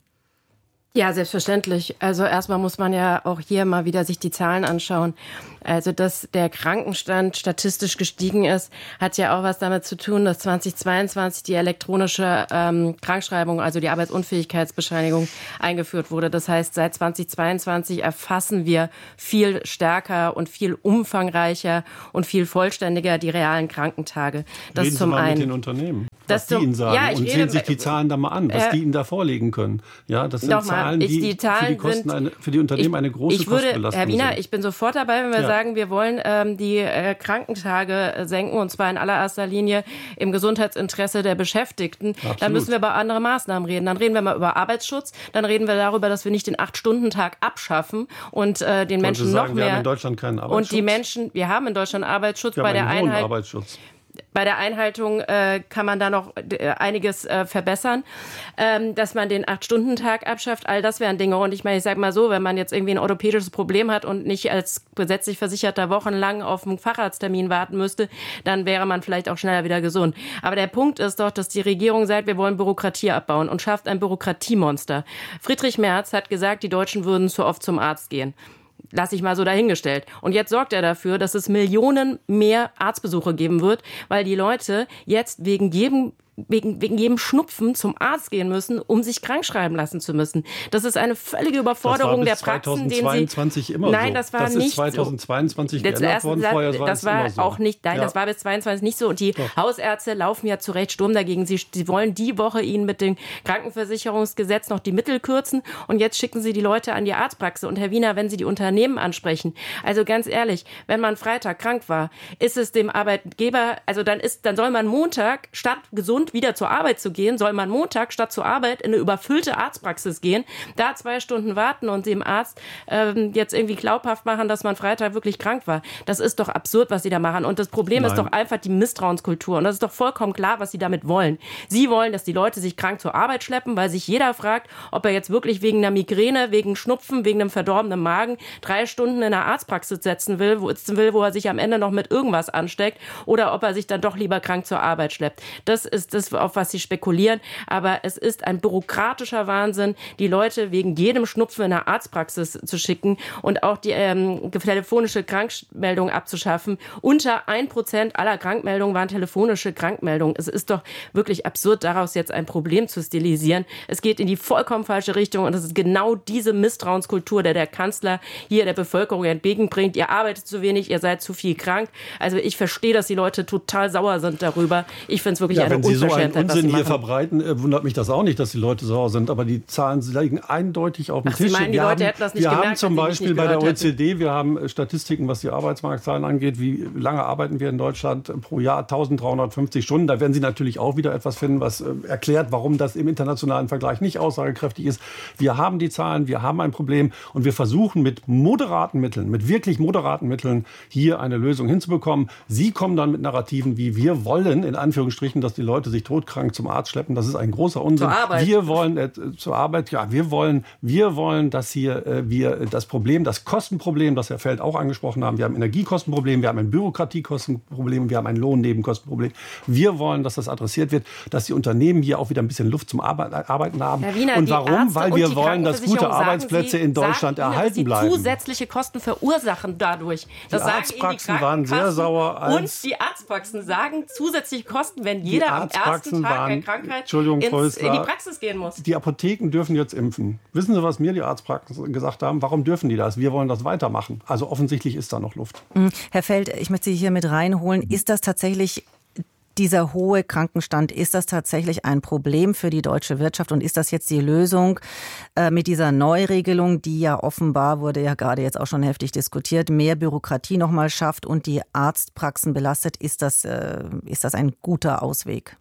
Ja, selbstverständlich. Also erstmal muss man ja auch hier mal wieder sich die Zahlen anschauen. Also, dass der Krankenstand statistisch gestiegen ist, hat ja auch was damit zu tun, dass zweitausendzweiundzwanzig die elektronische ähm, Krankschreibung, also die Arbeitsunfähigkeitsbescheinigung, eingeführt wurde. Das heißt, seit zweitausendzweiundzwanzig erfassen wir viel stärker und viel umfangreicher und viel vollständiger die realen Krankentage. Das Reden zum Sie mal einen. mit den Unternehmen, was Das die zum, Ihnen sagen, ja, und rede, sehen sich die Zahlen da mal an, was äh, die Ihnen da vorlegen können. Ja, das sind Nochmal, Zahlen, die, ich, die Zahlen für, die Kosten sind, eine, für die Unternehmen ich, eine große ich würde, Kostenbelastung Herr Wiener, sind. ich bin sofort dabei, wenn wir ja. sagen, wir wollen ähm, die äh, Krankentage äh, senken, und zwar in allererster Linie im Gesundheitsinteresse der Beschäftigten. Absolut. Dann müssen wir über andere Maßnahmen reden. Dann reden wir mal über Arbeitsschutz, dann reden wir darüber, dass wir nicht den acht-Stunden-Tag abschaffen und äh, den Menschen Sie noch sagen, mehr... Wir haben in Deutschland keinen Arbeitsschutz. Und die Menschen, wir haben in Deutschland Arbeitsschutz wir bei haben der einen hohen Einheit... Arbeitsschutz. Bei der Einhaltung äh, kann man da noch äh, einiges äh, verbessern, ähm, dass man den acht-Stunden-Tag abschafft. All das wären Dinge. Und ich meine, ich sage mal so, wenn man jetzt irgendwie ein orthopädisches Problem hat und nicht als gesetzlich Versicherter wochenlang auf einen Facharzttermin warten müsste, dann wäre man vielleicht auch schneller wieder gesund. Aber der Punkt ist doch, dass die Regierung sagt, wir wollen Bürokratie abbauen und schafft ein Bürokratiemonster. Friedrich Merz hat gesagt, die Deutschen würden zu oft zum Arzt gehen. Lass ich mal so dahingestellt. Und jetzt sorgt er dafür, dass es Millionen mehr Arztbesuche geben wird, weil die Leute jetzt wegen jedem Wegen, wegen jedem Schnupfen zum Arzt gehen müssen, um sich krank schreiben lassen zu müssen. Das ist eine völlige Überforderung der Praxen, den sie... zweitausendzweiundzwanzig immer Nein, so. das war das nicht ist zweitausendzweiundzwanzig so. geändert worden, vorher war das es war immer so. auch nicht, nein, ja. das war bis zweiundzwanzig nicht so. Und die Doch. Hausärzte laufen ja zu Recht Sturm dagegen. Sie, sie wollen die Woche ihnen mit dem Krankenversicherungsgesetz noch die Mittel kürzen, und jetzt schicken sie die Leute an die Arztpraxis. Und Herr Wiener, wenn Sie die Unternehmen ansprechen, also ganz ehrlich, wenn man Freitag krank war, ist es dem Arbeitgeber, also dann ist, dann soll man Montag statt gesund wieder zur Arbeit zu gehen, soll man Montag statt zur Arbeit in eine überfüllte Arztpraxis gehen, da zwei Stunden warten und dem Arzt ähm, jetzt irgendwie glaubhaft machen, dass man Freitag wirklich krank war. Das ist doch absurd, was Sie da machen. Und das Problem Nein. ist doch einfach die Misstrauenskultur. Und das ist doch vollkommen klar, was Sie damit wollen. Sie wollen, dass die Leute sich krank zur Arbeit schleppen, weil sich jeder fragt, ob er jetzt wirklich wegen einer Migräne, wegen Schnupfen, wegen einem verdorbenen Magen drei Stunden in einer Arztpraxis setzen will, wo, will, wo er sich am Ende noch mit irgendwas ansteckt, oder ob er sich dann doch lieber krank zur Arbeit schleppt. Das ist das, auf was Sie spekulieren. Aber es ist ein bürokratischer Wahnsinn, die Leute wegen jedem Schnupfen in eine Arztpraxis zu schicken und auch die ähm, telefonische Krankmeldung abzuschaffen. Unter ein Prozent aller Krankmeldungen waren telefonische Krankmeldungen. Es ist doch wirklich absurd, daraus jetzt ein Problem zu stilisieren. Es geht in die vollkommen falsche Richtung, und es ist genau diese Misstrauenskultur, der der Kanzler hier der Bevölkerung entgegenbringt. Ihr arbeitet zu wenig, ihr seid zu viel krank. Also ich verstehe, dass die Leute total sauer sind darüber. Ich finde es wirklich ja, eine Unverschämtheit, wenn Sie so einen Unsinn hier machen. verbreiten, äh, wundert mich das auch nicht, dass die Leute sauer sind. Aber die Zahlen liegen eindeutig auf dem Ach, Tisch. Sie meinen, die wir Leute haben, hätten das nicht wir gemerkt, haben zum wenn sie mich Beispiel nicht bei der gehört O E C D, wir haben Statistiken, was die Arbeitsmarktzahlen angeht. Wie lange arbeiten wir in Deutschland pro Jahr? eintausenddreihundertfünfzig Stunden. Da werden Sie natürlich auch wieder etwas finden, was äh, erklärt, warum das im internationalen Vergleich nicht aussagekräftig ist. Wir haben die Zahlen, wir haben ein Problem, und wir versuchen mit moderaten Mitteln, mit wirklich moderaten Mitteln hier eine Lösung hinzubekommen. Sie kommen dann mit Narrativen wie: wir wollen, in Anführungsstrichen, dass die Leute sich todkrank zum Arzt schleppen. Das ist ein großer Unsinn. Zur Arbeit. Wir wollen äh, zur Arbeit, ja, wir wollen, wir wollen, dass hier äh, wir das Problem, das Kostenproblem, das Herr Feld auch angesprochen haben, wir haben ein Energiekostenproblem, wir haben ein Bürokratiekostenproblem, wir haben ein Lohnnebenkostenproblem. Wir wollen, dass das adressiert wird, dass die Unternehmen hier auch wieder ein bisschen Luft zum Arbeit, Arbeiten haben. Herr Wiener, und warum? Ärzte Weil und wir die wollen, dass gute Krankenversicherung, Arbeitsplätze Sie, in Deutschland sagen Ihnen, erhalten dass Sie bleiben. zusätzliche Kosten verursachen dadurch. Das Die sagen Arztpraxen Ihnen die waren sehr sauer, als und die Arztpraxen sagen zusätzliche Kosten, wenn jeder am ersten Tag waren, der Krankheit Entschuldigung, Frau ins, in die Wissler, Praxis gehen muss. Die Apotheken dürfen jetzt impfen. Wissen Sie, was mir die Arztpraxen gesagt haben? Warum dürfen die das? Wir wollen das weitermachen. Also offensichtlich ist da noch Luft. Herr Feld, ich möchte Sie hier mit reinholen. Ist das tatsächlich, dieser hohe Krankenstand, ist das tatsächlich ein Problem für die deutsche Wirtschaft? Und ist das jetzt die Lösung äh, mit dieser Neuregelung, die ja offenbar, wurde ja gerade jetzt auch schon heftig diskutiert, mehr Bürokratie nochmal schafft und die Arztpraxen belastet? Ist das, äh, ist das ein guter Ausweg?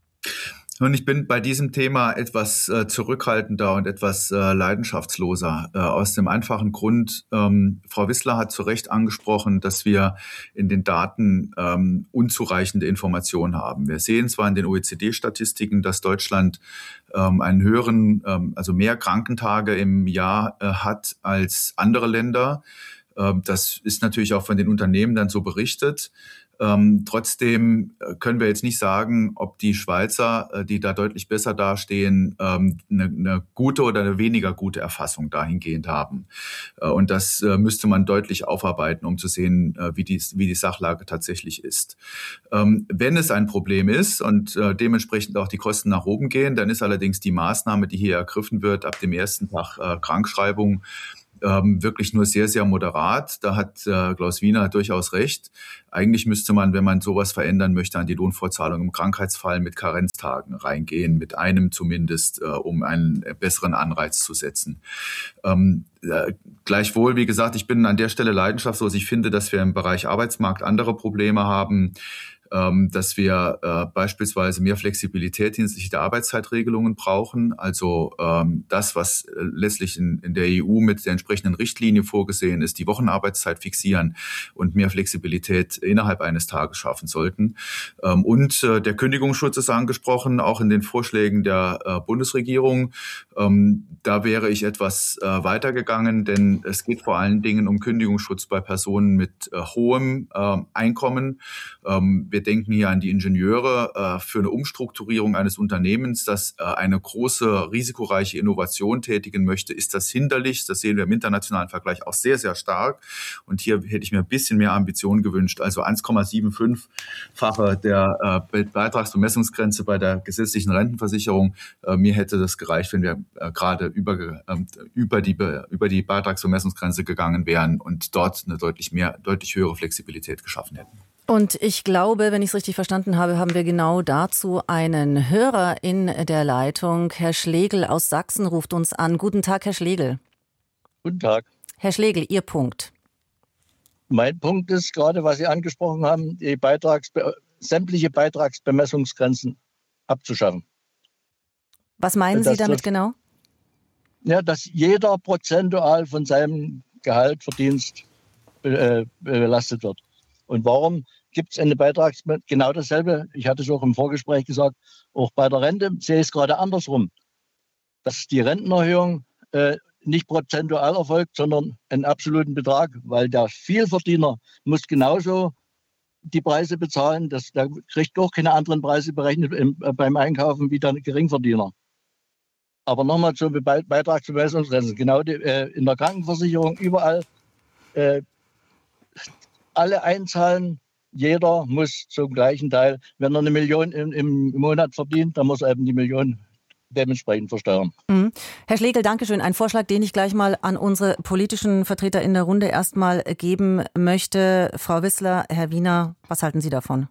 Und ich bin bei diesem Thema etwas äh, zurückhaltender und etwas äh, leidenschaftsloser. Äh, aus dem einfachen Grund, ähm, Frau Wissler hat zu Recht angesprochen, dass wir in den Daten ähm, unzureichende Informationen haben. Wir sehen zwar in den O E C D-Statistiken, dass Deutschland ähm, einen höheren, ähm, also mehr Krankentage im Jahr äh, hat als andere Länder. Ähm, das ist natürlich auch von den Unternehmen dann so berichtet. Ähm, trotzdem können wir jetzt nicht sagen, ob die Schweizer, äh, die da deutlich besser dastehen, ähm, eine, eine gute oder eine weniger gute Erfassung dahingehend haben. Äh, und das äh, müsste man deutlich aufarbeiten, um zu sehen, äh, wie, die, wie die Sachlage tatsächlich ist. Ähm, wenn es ein Problem ist und äh, dementsprechend auch die Kosten nach oben gehen, dann ist allerdings die Maßnahme, die hier ergriffen wird, ab dem ersten Tag äh, Krankschreibung, ähm, wirklich nur sehr, sehr moderat. Da hat äh, Klaus Wiener durchaus recht. Eigentlich müsste man, wenn man sowas verändern möchte, an die Lohnfortzahlung im Krankheitsfall mit Karenztagen reingehen, mit einem zumindest, äh, um einen besseren Anreiz zu setzen. Ähm, äh, gleichwohl, wie gesagt, ich bin an der Stelle leidenschaftslos. Ich finde, dass wir im Bereich Arbeitsmarkt andere Probleme haben, dass wir äh, beispielsweise mehr Flexibilität hinsichtlich der Arbeitszeitregelungen brauchen. Also ähm, das, was äh, letztlich in, in der E U mit der entsprechenden Richtlinie vorgesehen ist, die Wochenarbeitszeit fixieren und mehr Flexibilität innerhalb eines Tages schaffen sollten. Ähm, und äh, der Kündigungsschutz ist angesprochen, auch in den Vorschlägen der äh, Bundesregierung. Ähm, da wäre ich etwas äh, weitergegangen, denn es geht vor allen Dingen um Kündigungsschutz bei Personen mit äh, hohem äh, Einkommen. Ähm, wir Wir denken hier an die Ingenieure äh, für eine Umstrukturierung eines Unternehmens, das äh, eine große, risikoreiche Innovation tätigen möchte. Ist das hinderlich? Das sehen wir im internationalen Vergleich auch sehr, sehr stark. Und hier hätte ich mir ein bisschen mehr Ambition gewünscht. Also eins Komma fünfundsiebzig-fache der äh, Beitragsbemessungsgrenze bei der gesetzlichen Rentenversicherung. Äh, mir hätte das gereicht, wenn wir äh, gerade über, äh, über, die, über die Beitragsbemessungsgrenze gegangen wären und dort eine deutlich mehr, deutlich höhere Flexibilität geschaffen hätten. Und ich glaube, wenn ich es richtig verstanden habe, haben wir genau dazu einen Hörer in der Leitung. Herr Schlegel aus Sachsen ruft uns an. Guten Tag, Herr Schlegel. Guten Tag. Herr Schlegel, Ihr Punkt. Mein Punkt ist gerade, was Sie angesprochen haben, die Beitrags, sämtliche Beitragsbemessungsgrenzen abzuschaffen. Was meinen das Sie damit das, genau? Ja, dass jeder prozentual von seinem Gehalt, Verdienst äh, belastet wird. Und warum gibt es eine Beitrags... Genau dasselbe, ich hatte es auch im Vorgespräch gesagt, auch bei der Rente sehe ich es gerade andersrum. Dass die Rentenerhöhung äh, nicht prozentual erfolgt, sondern einen absoluten Betrag, weil der Vielverdiener muss genauso die Preise bezahlen. Das, der kriegt doch keine anderen Preise berechnet im, äh, beim Einkaufen wie der Geringverdiener. Aber nochmal zur Be Beitragsbemessungsgrenzen. Genau die, äh, in der Krankenversicherung überall äh, alle einzahlen, jeder muss zum gleichen Teil, wenn er eine Million im, im Monat verdient, dann muss er eben die Million dementsprechend versteuern. Mhm. Herr Schlegel, danke schön. Ein Vorschlag, den ich gleich mal an unsere politischen Vertreter in der Runde erstmal geben möchte. Frau Wissler, Herr Wiener, was halten Sie davon?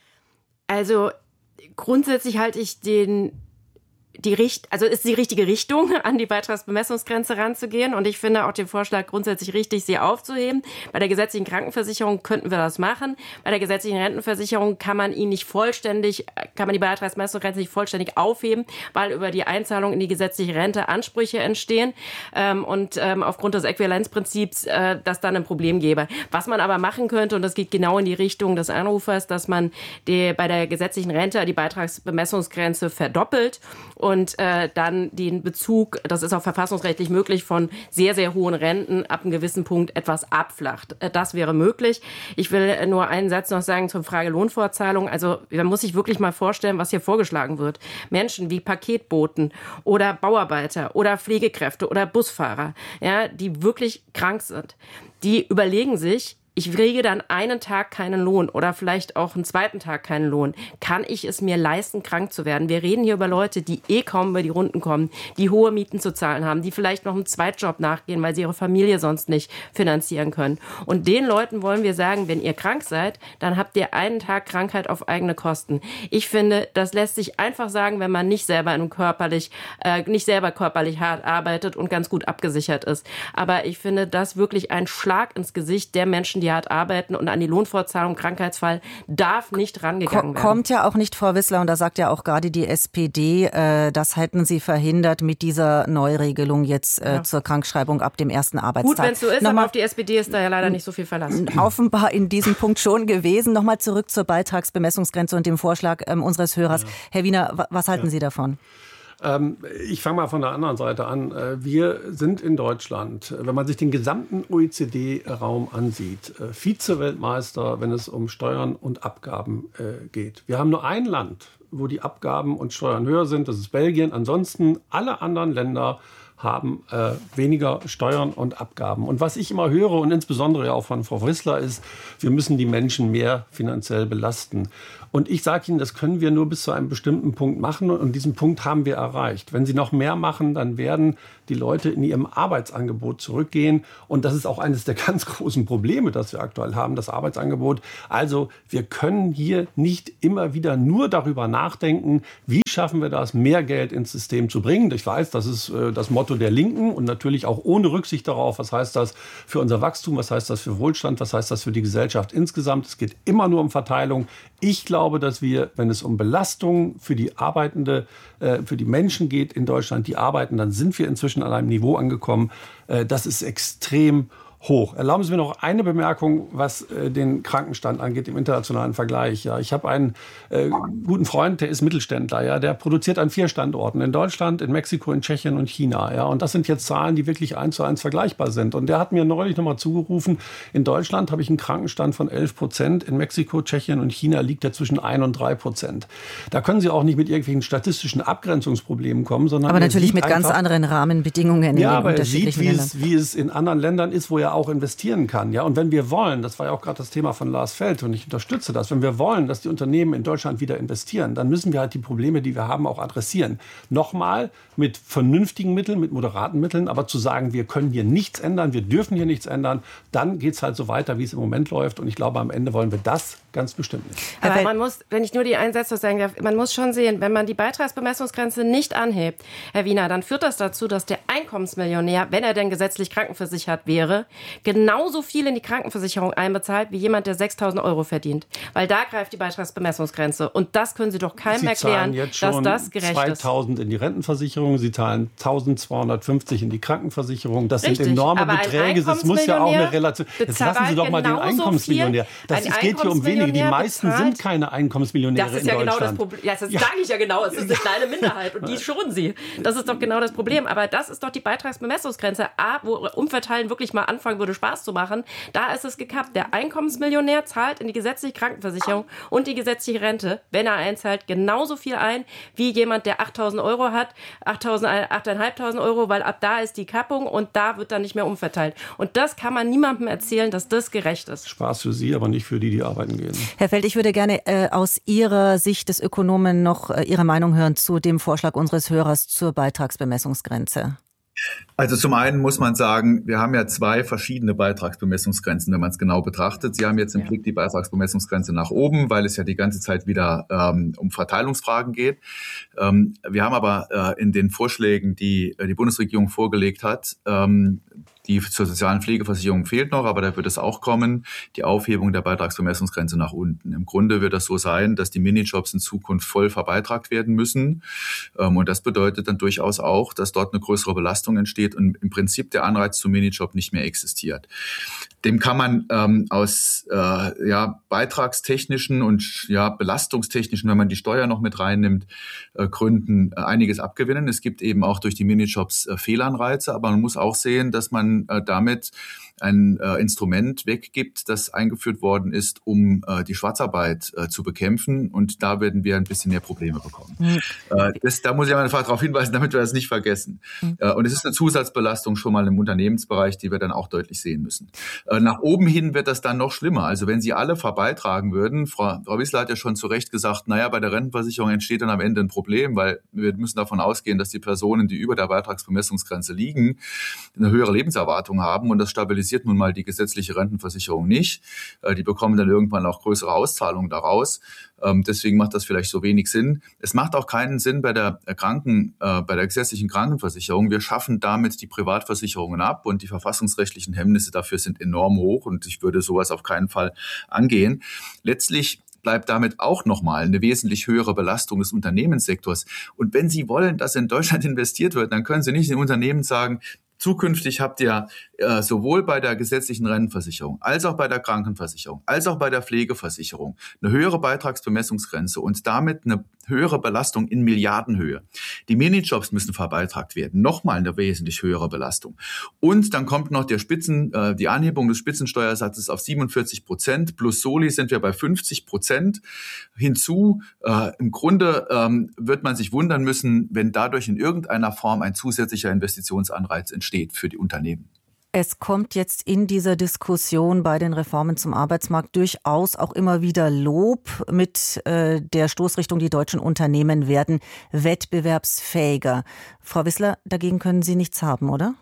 Also grundsätzlich halte ich den Die Richt- also ist die richtige Richtung, an die Beitragsbemessungsgrenze ranzugehen. Und ich finde auch den Vorschlag grundsätzlich richtig, sie aufzuheben. Bei der gesetzlichen Krankenversicherung könnten wir das machen. Bei der gesetzlichen Rentenversicherung kann man ihn nicht vollständig, kann man die Beitragsbemessungsgrenze nicht vollständig aufheben, weil über die Einzahlung in die gesetzliche Rente Ansprüche entstehen. Ähm, und ähm, aufgrund des Äquivalenzprinzips äh, das dann ein Problem gäbe. Was man aber machen könnte, und das geht genau in die Richtung des Anrufers, dass man die, bei der gesetzlichen Rente die Beitragsbemessungsgrenze verdoppelt und äh, dann den Bezug, das ist auch verfassungsrechtlich möglich, von sehr, sehr hohen Renten ab einem gewissen Punkt etwas abflacht. Äh, das wäre möglich. Ich will nur einen Satz noch sagen zur Frage Lohnfortzahlung. Also man muss sich wirklich mal vorstellen, was hier vorgeschlagen wird. Menschen wie Paketboten oder Bauarbeiter oder Pflegekräfte oder Busfahrer, ja, die wirklich krank sind, die überlegen sich, ich kriege dann einen Tag keinen Lohn oder vielleicht auch einen zweiten Tag keinen Lohn. Kann ich es mir leisten, krank zu werden? Wir reden hier über Leute, die eh kaum über die Runden kommen, die hohe Mieten zu zahlen haben, die vielleicht noch einen Zweitjob nachgehen, weil sie ihre Familie sonst nicht finanzieren können. Und den Leuten wollen wir sagen, wenn ihr krank seid, dann habt ihr einen Tag Krankheit auf eigene Kosten. Ich finde, das lässt sich einfach sagen, wenn man nicht selber in körperlich, äh, nicht selber körperlich hart arbeitet und ganz gut abgesichert ist. Aber ich finde das wirklich ein Schlag ins Gesicht der Menschen, die hart arbeiten, und an die Lohnfortzahlung, Krankheitsfall darf nicht rangegangen werden. Kommt ja auch nicht, Frau Wissler, und da sagt ja auch gerade die S P D, äh, das hätten sie verhindert mit dieser Neuregelung jetzt äh, ja. zur Krankschreibung ab dem ersten Arbeitstag. Gut, wenn es so ist, Nochmal, aber auf die S P D ist da ja leider nicht so viel Verlass. Offenbar in diesem Punkt schon gewesen. Nochmal zurück zur Beitragsbemessungsgrenze und dem Vorschlag ähm, unseres Hörers. Ja. Herr Wiener, was halten ja. Sie davon? Ähm, ich fange mal von der anderen Seite an. Wir sind in Deutschland, wenn man sich den gesamten O E C D-Raum ansieht, Vize-Weltmeister, wenn es um Steuern und Abgaben geht. Wir haben nur ein Land, wo die Abgaben und Steuern höher sind, das ist Belgien. Ansonsten alle anderen Länder haben äh, weniger Steuern und Abgaben. Und was ich immer höre, und insbesondere auch von Frau Wissler, ist, wir müssen die Menschen mehr finanziell belasten. Und ich sage Ihnen, das können wir nur bis zu einem bestimmten Punkt machen. Und diesen Punkt haben wir erreicht. Wenn Sie noch mehr machen, dann werden die Leute in ihrem Arbeitsangebot zurückgehen. Und das ist auch eines der ganz großen Probleme, das wir aktuell haben, das Arbeitsangebot. Also wir können hier nicht immer wieder nur darüber nachdenken, wie schaffen wir das, mehr Geld ins System zu bringen. Ich weiß, das ist äh, das Motto der Linken und natürlich auch ohne Rücksicht darauf, was heißt das für unser Wachstum, was heißt das für Wohlstand, was heißt das für die Gesellschaft insgesamt. Es geht immer nur um Verteilung. Ich glaube, dass wir, wenn es um Belastung für die Arbeitende, äh, für die Menschen geht in Deutschland, die arbeiten, dann sind wir inzwischen an einem Niveau angekommen, äh, das ist extrem hoch. Erlauben Sie mir noch eine Bemerkung, was äh, den Krankenstand angeht im internationalen Vergleich. Ja, ich habe einen äh, guten Freund, der ist Mittelständler, ja, der produziert an vier Standorten, in Deutschland, in Mexiko, in Tschechien und China. Ja, und das sind jetzt Zahlen, die wirklich eins zu eins vergleichbar sind. Und der hat mir neulich nochmal zugerufen, in Deutschland habe ich einen Krankenstand von elf Prozent, in Mexiko, Tschechien und China liegt er zwischen ein und drei Prozent. Da können Sie auch nicht mit irgendwelchen statistischen Abgrenzungsproblemen kommen, sondern aber natürlich mit ganz anderen Rahmenbedingungen in ja, den aber unterschiedlichen er sieht, wie Ländern. es, wie es in anderen Ländern ist, wo er auch investieren kann. Ja, und wenn wir wollen, das war ja auch gerade das Thema von Lars Feld und ich unterstütze das, wenn wir wollen, dass die Unternehmen in Deutschland wieder investieren, dann müssen wir halt die Probleme, die wir haben, auch adressieren. Nochmal mit vernünftigen Mitteln, mit moderaten Mitteln, aber zu sagen, wir können hier nichts ändern, wir dürfen hier nichts ändern, dann geht es halt so weiter, wie es im Moment läuft. Und ich glaube, am Ende wollen wir das ganz bestimmt nicht. Aber man muss, wenn ich nur die Einsätze sagen darf, man muss schon sehen, wenn man die Beitragsbemessungsgrenze nicht anhebt, Herr Wiener, dann führt das dazu, dass der Einkommensmillionär, wenn er denn gesetzlich krankenversichert wäre, genauso viel in die Krankenversicherung einbezahlt wie jemand, der sechstausend Euro verdient. Weil da greift die Beitragsbemessungsgrenze. Und das können Sie doch keinem Sie erklären, jetzt dass schon das gerecht ist. zweitausend in die Rentenversicherung, Sie zahlen eintausendzweihundertfünfzig in die Krankenversicherung. Das Richtig, sind enorme aber ein Beträge. Das muss ja auch eine Relation. Jetzt lassen Sie doch mal den Einkommensmillionär. Das es geht hier um wenige. Die meisten bezahlt. Sind keine Einkommensmillionäre in Deutschland. Das ist ja genau das Problem. Ja, das ja. sage ich ja genau. Es ist eine kleine Minderheit und die schonen Sie. Das ist doch genau das Problem. Aber das ist doch die Beitragsbemessungsgrenze. A, wo Umverteilen wirklich mal anfangen würde, Spaß zu machen. Da ist es gekappt. Der Einkommensmillionär zahlt in die gesetzliche Krankenversicherung und die gesetzliche Rente, wenn er einzahlt, genauso viel ein wie jemand, der achttausend Euro hat, achttausendfünfhundert Euro, weil ab da ist die Kappung und da wird dann nicht mehr umverteilt. Und das kann man niemandem erzählen, dass das gerecht ist. Spaß für Sie, aber nicht für die, die arbeiten gehen. Herr Feld, ich würde gerne äh, aus Ihrer Sicht des Ökonomen noch äh, Ihre Meinung hören zu dem Vorschlag unseres Hörers zur Beitragsbemessungsgrenze. Also zum einen muss man sagen, wir haben ja zwei verschiedene Beitragsbemessungsgrenzen, wenn man es genau betrachtet. Sie haben jetzt im ja. Blick die Beitragsbemessungsgrenze nach oben, weil es ja die ganze Zeit wieder ähm, um Verteilungsfragen geht. Ähm, wir haben aber äh, in den Vorschlägen, die äh, die Bundesregierung vorgelegt hat, ähm, die zur sozialen Pflegeversicherung fehlt noch, aber da wird es auch kommen, die Aufhebung der Beitragsbemessungsgrenze nach unten. Im Grunde wird das so sein, dass die Minijobs in Zukunft voll verbeitragt werden müssen. Und das bedeutet dann durchaus auch, dass dort eine größere Belastung entsteht und im Prinzip der Anreiz zum Minijob nicht mehr existiert. Dem kann man ähm, aus äh, ja, beitragstechnischen und ja, belastungstechnischen, wenn man die Steuer noch mit reinnimmt, äh, Gründen äh, einiges abgewinnen. Es gibt eben auch durch die Minijobs äh, Fehlanreize, aber man muss auch sehen, dass man äh, damit ein äh, Instrument weggibt, das eingeführt worden ist, um äh, die Schwarzarbeit äh, zu bekämpfen. Und da werden wir ein bisschen mehr Probleme bekommen. Mhm. Äh, das, da muss ich einfach darauf hinweisen, damit wir das nicht vergessen. Mhm. Äh, und es ist eine Zusatzbelastung schon mal im Unternehmensbereich, die wir dann auch deutlich sehen müssen. Äh, nach oben hin wird das dann noch schlimmer. Also wenn Sie alle verbeitragen würden, Frau, Frau Wissler hat ja schon zu Recht gesagt, naja, bei der Rentenversicherung entsteht dann am Ende ein Problem, weil wir müssen davon ausgehen, dass die Personen, die über der Beitragsbemessungsgrenze liegen, eine höhere Lebenserwartung haben und das stabilisiert nun mal die gesetzliche Rentenversicherung nicht. Die bekommen dann irgendwann auch größere Auszahlungen daraus. Deswegen macht das vielleicht so wenig Sinn. Es macht auch keinen Sinn bei der Kranken, bei der gesetzlichen Krankenversicherung. Wir schaffen damit die Privatversicherungen ab und die verfassungsrechtlichen Hemmnisse dafür sind enorm hoch und ich würde sowas auf keinen Fall angehen. Letztlich bleibt damit auch nochmal eine wesentlich höhere Belastung des Unternehmenssektors. Und wenn Sie wollen, dass in Deutschland investiert wird, dann können Sie nicht den Unternehmen sagen, zukünftig habt ihr äh, sowohl bei der gesetzlichen Rentenversicherung als auch bei der Krankenversicherung als auch bei der Pflegeversicherung eine höhere Beitragsbemessungsgrenze und damit eine höhere Belastung in Milliardenhöhe. Die Minijobs müssen verbeitragt werden. Nochmal eine wesentlich höhere Belastung. Und dann kommt noch der Spitzen, äh, die Anhebung des Spitzensteuersatzes auf siebenundvierzig Prozent. Plus Soli sind wir bei fünfzig Prozent. Hinzu, äh, im Grunde ähm, wird man sich wundern müssen, wenn dadurch in irgendeiner Form ein zusätzlicher Investitionsanreiz entsteht für die Unternehmen. Es kommt jetzt in dieser Diskussion bei den Reformen zum Arbeitsmarkt durchaus auch immer wieder Lob mit äh, der Stoßrichtung, die deutschen Unternehmen werden wettbewerbsfähiger. Frau Wissler, dagegen können Sie nichts haben, oder?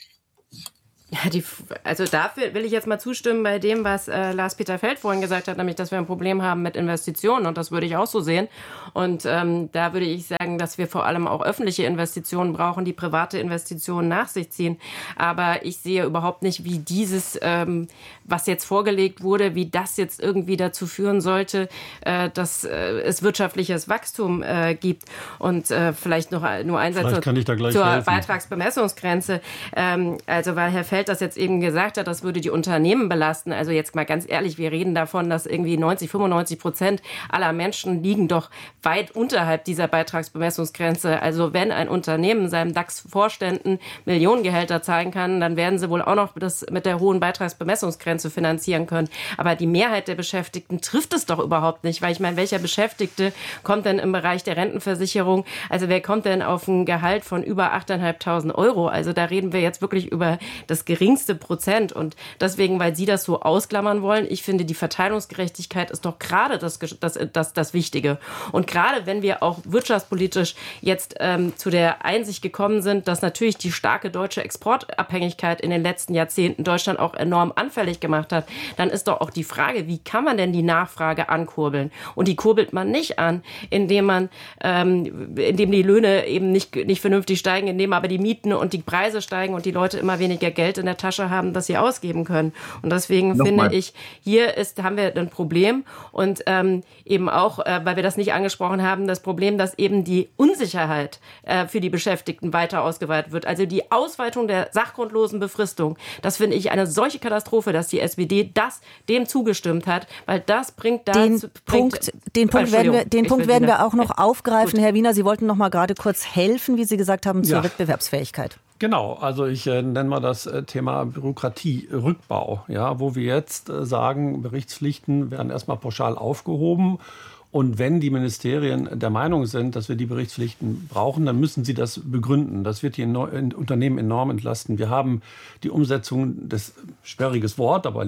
Ja, die, also dafür will ich jetzt mal zustimmen bei dem, was äh, Lars-Peter Feld vorhin gesagt hat, nämlich, dass wir ein Problem haben mit Investitionen, und das würde ich auch so sehen. Und ähm, da würde ich sagen, dass wir vor allem auch öffentliche Investitionen brauchen, die private Investitionen nach sich ziehen. Aber ich sehe überhaupt nicht, wie dieses, ähm, was jetzt vorgelegt wurde, wie das jetzt irgendwie dazu führen sollte, äh, dass äh, es wirtschaftliches Wachstum äh, gibt. Und äh, vielleicht noch nur ein Satz zur helfen. Beitragsbemessungsgrenze. Ähm, also weil Herr Feld das jetzt eben gesagt hat, das würde die Unternehmen belasten. Also jetzt mal ganz ehrlich, wir reden davon, dass irgendwie neunzig, fünfundneunzig Prozent aller Menschen liegen doch weit unterhalb dieser Beitragsbemessungsgrenze. Also wenn ein Unternehmen seinem DAX-Vorständen Millionengehälter zahlen kann, dann werden sie wohl auch noch das mit der hohen Beitragsbemessungsgrenze finanzieren können. Aber die Mehrheit der Beschäftigten trifft es doch überhaupt nicht, weil ich meine, welcher Beschäftigte kommt denn im Bereich der Rentenversicherung, also wer kommt denn auf ein Gehalt von über achttausendfünfhundert Euro? Also da reden wir jetzt wirklich über das geringste Prozent, und deswegen, weil Sie das so ausklammern wollen, ich finde, die Verteilungsgerechtigkeit ist doch gerade das, das, das, das Wichtige. Und gerade wenn wir auch wirtschaftspolitisch jetzt ähm, zu der Einsicht gekommen sind, dass natürlich die starke deutsche Exportabhängigkeit in den letzten Jahrzehnten Deutschland auch enorm anfällig gemacht hat, dann ist doch auch die Frage, wie kann man denn die Nachfrage ankurbeln? Und die kurbelt man nicht an, indem man, ähm, indem die Löhne eben nicht, nicht vernünftig steigen, indem aber die Mieten und die Preise steigen und die Leute immer weniger Geld in der Tasche haben, das sie ausgeben können. Und deswegen Nochmal. finde ich, hier ist, haben wir ein Problem, und ähm, eben auch, äh, weil wir das nicht angesprochen haben, das Problem, dass eben die Unsicherheit äh, für die Beschäftigten weiter ausgeweitet wird. Also die Ausweitung der sachgrundlosen Befristung, das finde ich eine solche Katastrophe, dass die S P D das dem zugestimmt hat, weil das bringt dazu... Den Punkt, den Punkt werden wir, den Punkt werden wir auch noch aufgreifen. Gut. Herr Wiener, Sie wollten noch mal gerade kurz helfen, wie Sie gesagt haben, zur ja. Wettbewerbsfähigkeit. Genau, also ich äh, nenne mal das äh, Thema Bürokratierückbau, ja, wo wir jetzt äh, sagen, Berichtspflichten werden erstmal pauschal aufgehoben. Und wenn die Ministerien der Meinung sind, dass wir die Berichtspflichten brauchen, dann müssen sie das begründen. Das wird die Unternehmen enorm entlasten. Wir haben die Umsetzung des, sperriges Wort, aber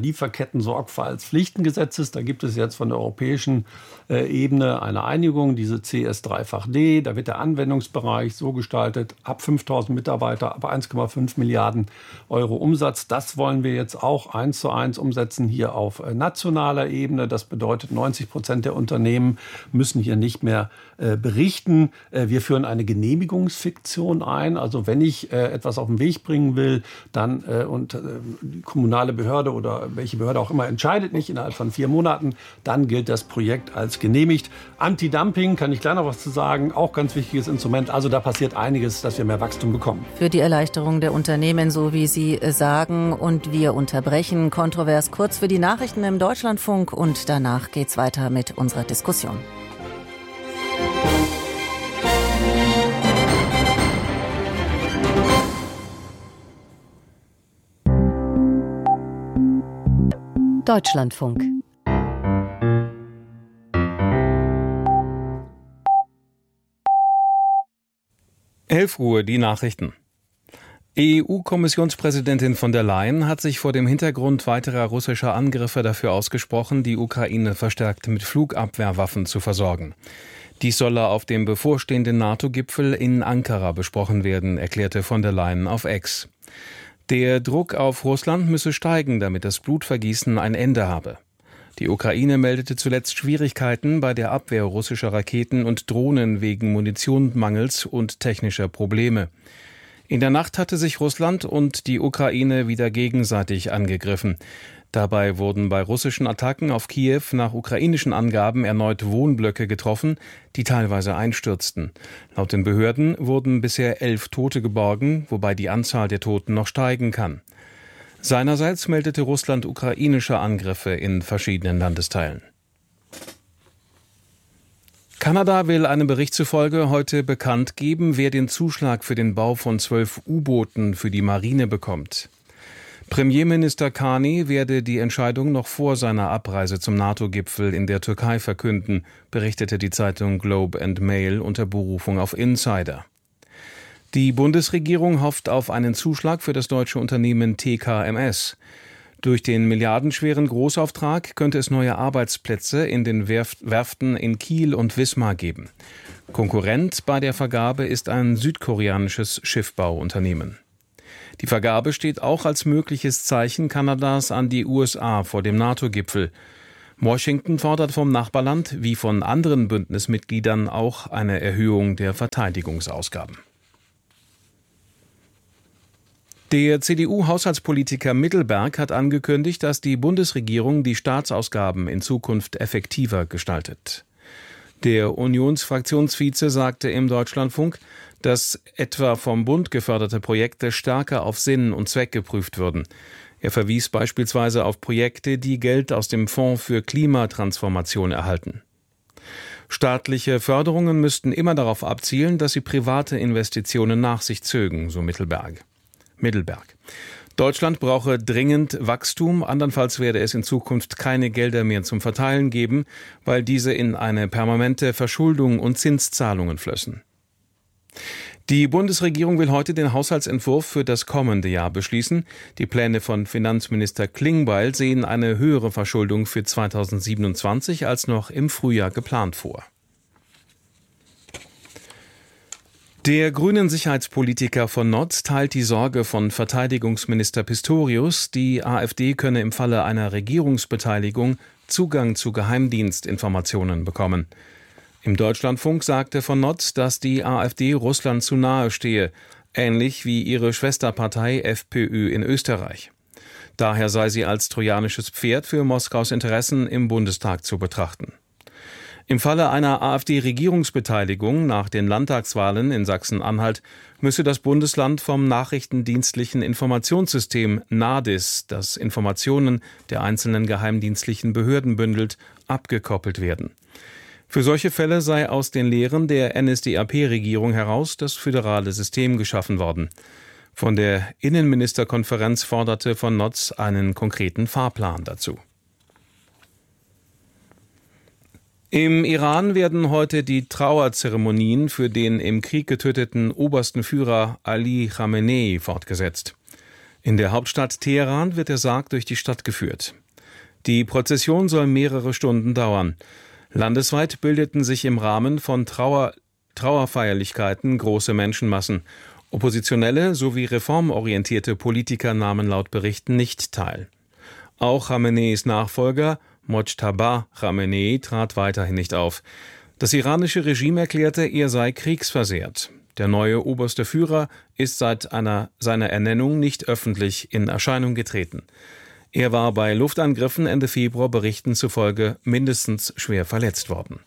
Lieferketten-Sorgfaltspflichtengesetzes. Da gibt es jetzt von der europäischen äh, Ebene eine Einigung, diese C S drei D. Da wird der Anwendungsbereich so gestaltet, ab fünftausend Mitarbeiter, ab eins Komma fünf Milliarden Euro Umsatz. Das wollen wir jetzt auch eins zu eins umsetzen hier auf äh, nationaler Ebene. Das bedeutet, neunzig Prozent der Unternehmen müssen hier nicht mehr äh, berichten. Äh, wir führen eine Genehmigungsfiktion ein. Also wenn ich äh, etwas auf den Weg bringen will, dann äh, und äh, die kommunale Behörde oder welche Behörde auch immer entscheidet nicht innerhalb von vier Monaten, dann gilt das Projekt als genehmigt. Anti-Dumping, kann ich gleich noch was zu sagen, auch ganz wichtiges Instrument. Also da passiert einiges, dass wir mehr Wachstum bekommen. Für die Erleichterung der Unternehmen, so wie Sie sagen. Und wir unterbrechen kontrovers kurz für die Nachrichten im Deutschlandfunk, und danach geht's weiter mit unserer Diskussion. Deutschlandfunk. elf Uhr, die Nachrichten. E U-Kommissionspräsidentin von der Leyen hat sich vor dem Hintergrund weiterer russischer Angriffe dafür ausgesprochen, die Ukraine verstärkt mit Flugabwehrwaffen zu versorgen. Dies solle auf dem bevorstehenden NATO-Gipfel in Ankara besprochen werden, erklärte von der Leyen auf X. Der Druck auf Russland müsse steigen, damit das Blutvergießen ein Ende habe. Die Ukraine meldete zuletzt Schwierigkeiten bei der Abwehr russischer Raketen und Drohnen wegen Munitionmangels und technischer Probleme. In der Nacht hatte sich Russland und die Ukraine wieder gegenseitig angegriffen. Dabei wurden bei russischen Attacken auf Kiew nach ukrainischen Angaben erneut Wohnblöcke getroffen, die teilweise einstürzten. Laut den Behörden wurden bisher elf Tote geborgen, wobei die Anzahl der Toten noch steigen kann. Seinerseits meldete Russland ukrainische Angriffe in verschiedenen Landesteilen. Kanada will einem Bericht zufolge heute bekannt geben, wer den Zuschlag für den Bau von zwölf U-Booten für die Marine bekommt. Premierminister Carney werde die Entscheidung noch vor seiner Abreise zum NATO-Gipfel in der Türkei verkünden, berichtete die Zeitung Globe and Mail unter Berufung auf Insider. Die Bundesregierung hofft auf einen Zuschlag für das deutsche Unternehmen T K M S. Durch den milliardenschweren Großauftrag könnte es neue Arbeitsplätze in den Werf- Werften in Kiel und Wismar geben. Konkurrent bei der Vergabe ist ein südkoreanisches Schiffbauunternehmen. Die Vergabe steht auch als mögliches Zeichen Kanadas an die U S A vor dem NATO-Gipfel. Washington fordert vom Nachbarland wie von anderen Bündnismitgliedern auch eine Erhöhung der Verteidigungsausgaben. Der C D U-Haushaltspolitiker Mittelberg hat angekündigt, dass die Bundesregierung die Staatsausgaben in Zukunft effektiver gestaltet. Der Unionsfraktionsvize sagte im Deutschlandfunk, dass etwa vom Bund geförderte Projekte stärker auf Sinn und Zweck geprüft würden. Er verwies beispielsweise auf Projekte, die Geld aus dem Fonds für Klimatransformation erhalten. Staatliche Förderungen müssten immer darauf abzielen, dass sie private Investitionen nach sich zögen, so Mittelberg. Mittelberg. Deutschland brauche dringend Wachstum, andernfalls werde es in Zukunft keine Gelder mehr zum Verteilen geben, weil diese in eine permanente Verschuldung und Zinszahlungen flössen. Die Bundesregierung will heute den Haushaltsentwurf für das kommende Jahr beschließen. Die Pläne von Finanzminister Klingbeil sehen eine höhere Verschuldung für zweitausendsiebenundzwanzig als noch im Frühjahr geplant vor. Der grünen Sicherheitspolitiker von Notz teilt die Sorge von Verteidigungsminister Pistorius, die AfD könne im Falle einer Regierungsbeteiligung Zugang zu Geheimdienstinformationen bekommen. Im Deutschlandfunk sagte von Notz, dass die AfD Russland zu nahe stehe, ähnlich wie ihre Schwesterpartei FPÖ in Österreich. Daher sei sie als trojanisches Pferd für Moskaus Interessen im Bundestag zu betrachten. Im Falle einer AfD-Regierungsbeteiligung nach den Landtagswahlen in Sachsen-Anhalt müsse das Bundesland vom nachrichtendienstlichen Informationssystem NADIS, das Informationen der einzelnen geheimdienstlichen Behörden bündelt, abgekoppelt werden. Für solche Fälle sei aus den Lehren der N S D A P-Regierung heraus das föderale System geschaffen worden. Von der Innenministerkonferenz forderte von Notz einen konkreten Fahrplan dazu. Im Iran werden heute die Trauerzeremonien für den im Krieg getöteten obersten Führer Ali Khamenei fortgesetzt. In der Hauptstadt Teheran wird der Sarg durch die Stadt geführt. Die Prozession soll mehrere Stunden dauern. Landesweit bildeten sich im Rahmen von Trauer, Trauerfeierlichkeiten große Menschenmassen. Oppositionelle sowie reformorientierte Politiker nahmen laut Berichten nicht teil. Auch Khameneis Nachfolger Mojtaba Khamenei trat weiterhin nicht auf. Das iranische Regime erklärte, er sei kriegsversehrt. Der neue oberste Führer ist seit einer, seiner Ernennung nicht öffentlich in Erscheinung getreten. Er war bei Luftangriffen Ende Februar Berichten zufolge mindestens schwer verletzt worden.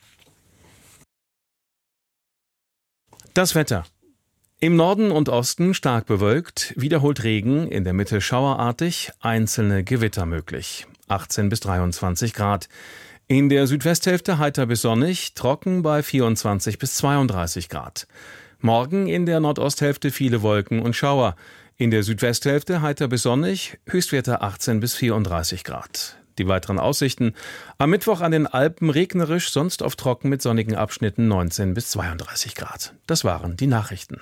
Das Wetter. Im Norden und Osten stark bewölkt, wiederholt Regen, in der Mitte schauerartig, einzelne Gewitter möglich. achtzehn bis dreiundzwanzig Grad. In der Südwesthälfte heiter bis sonnig, trocken bei vierundzwanzig bis zweiunddreißig Grad. Morgen in der Nordosthälfte viele Wolken und Schauer. In der Südwesthälfte heiter bis sonnig, Höchstwerte achtzehn bis vierunddreißig Grad. Die weiteren Aussichten: am Mittwoch an den Alpen regnerisch, sonst oft trocken mit sonnigen Abschnitten neunzehn bis zweiunddreißig Grad. Das waren die Nachrichten.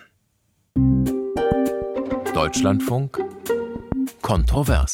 Deutschlandfunk kontrovers.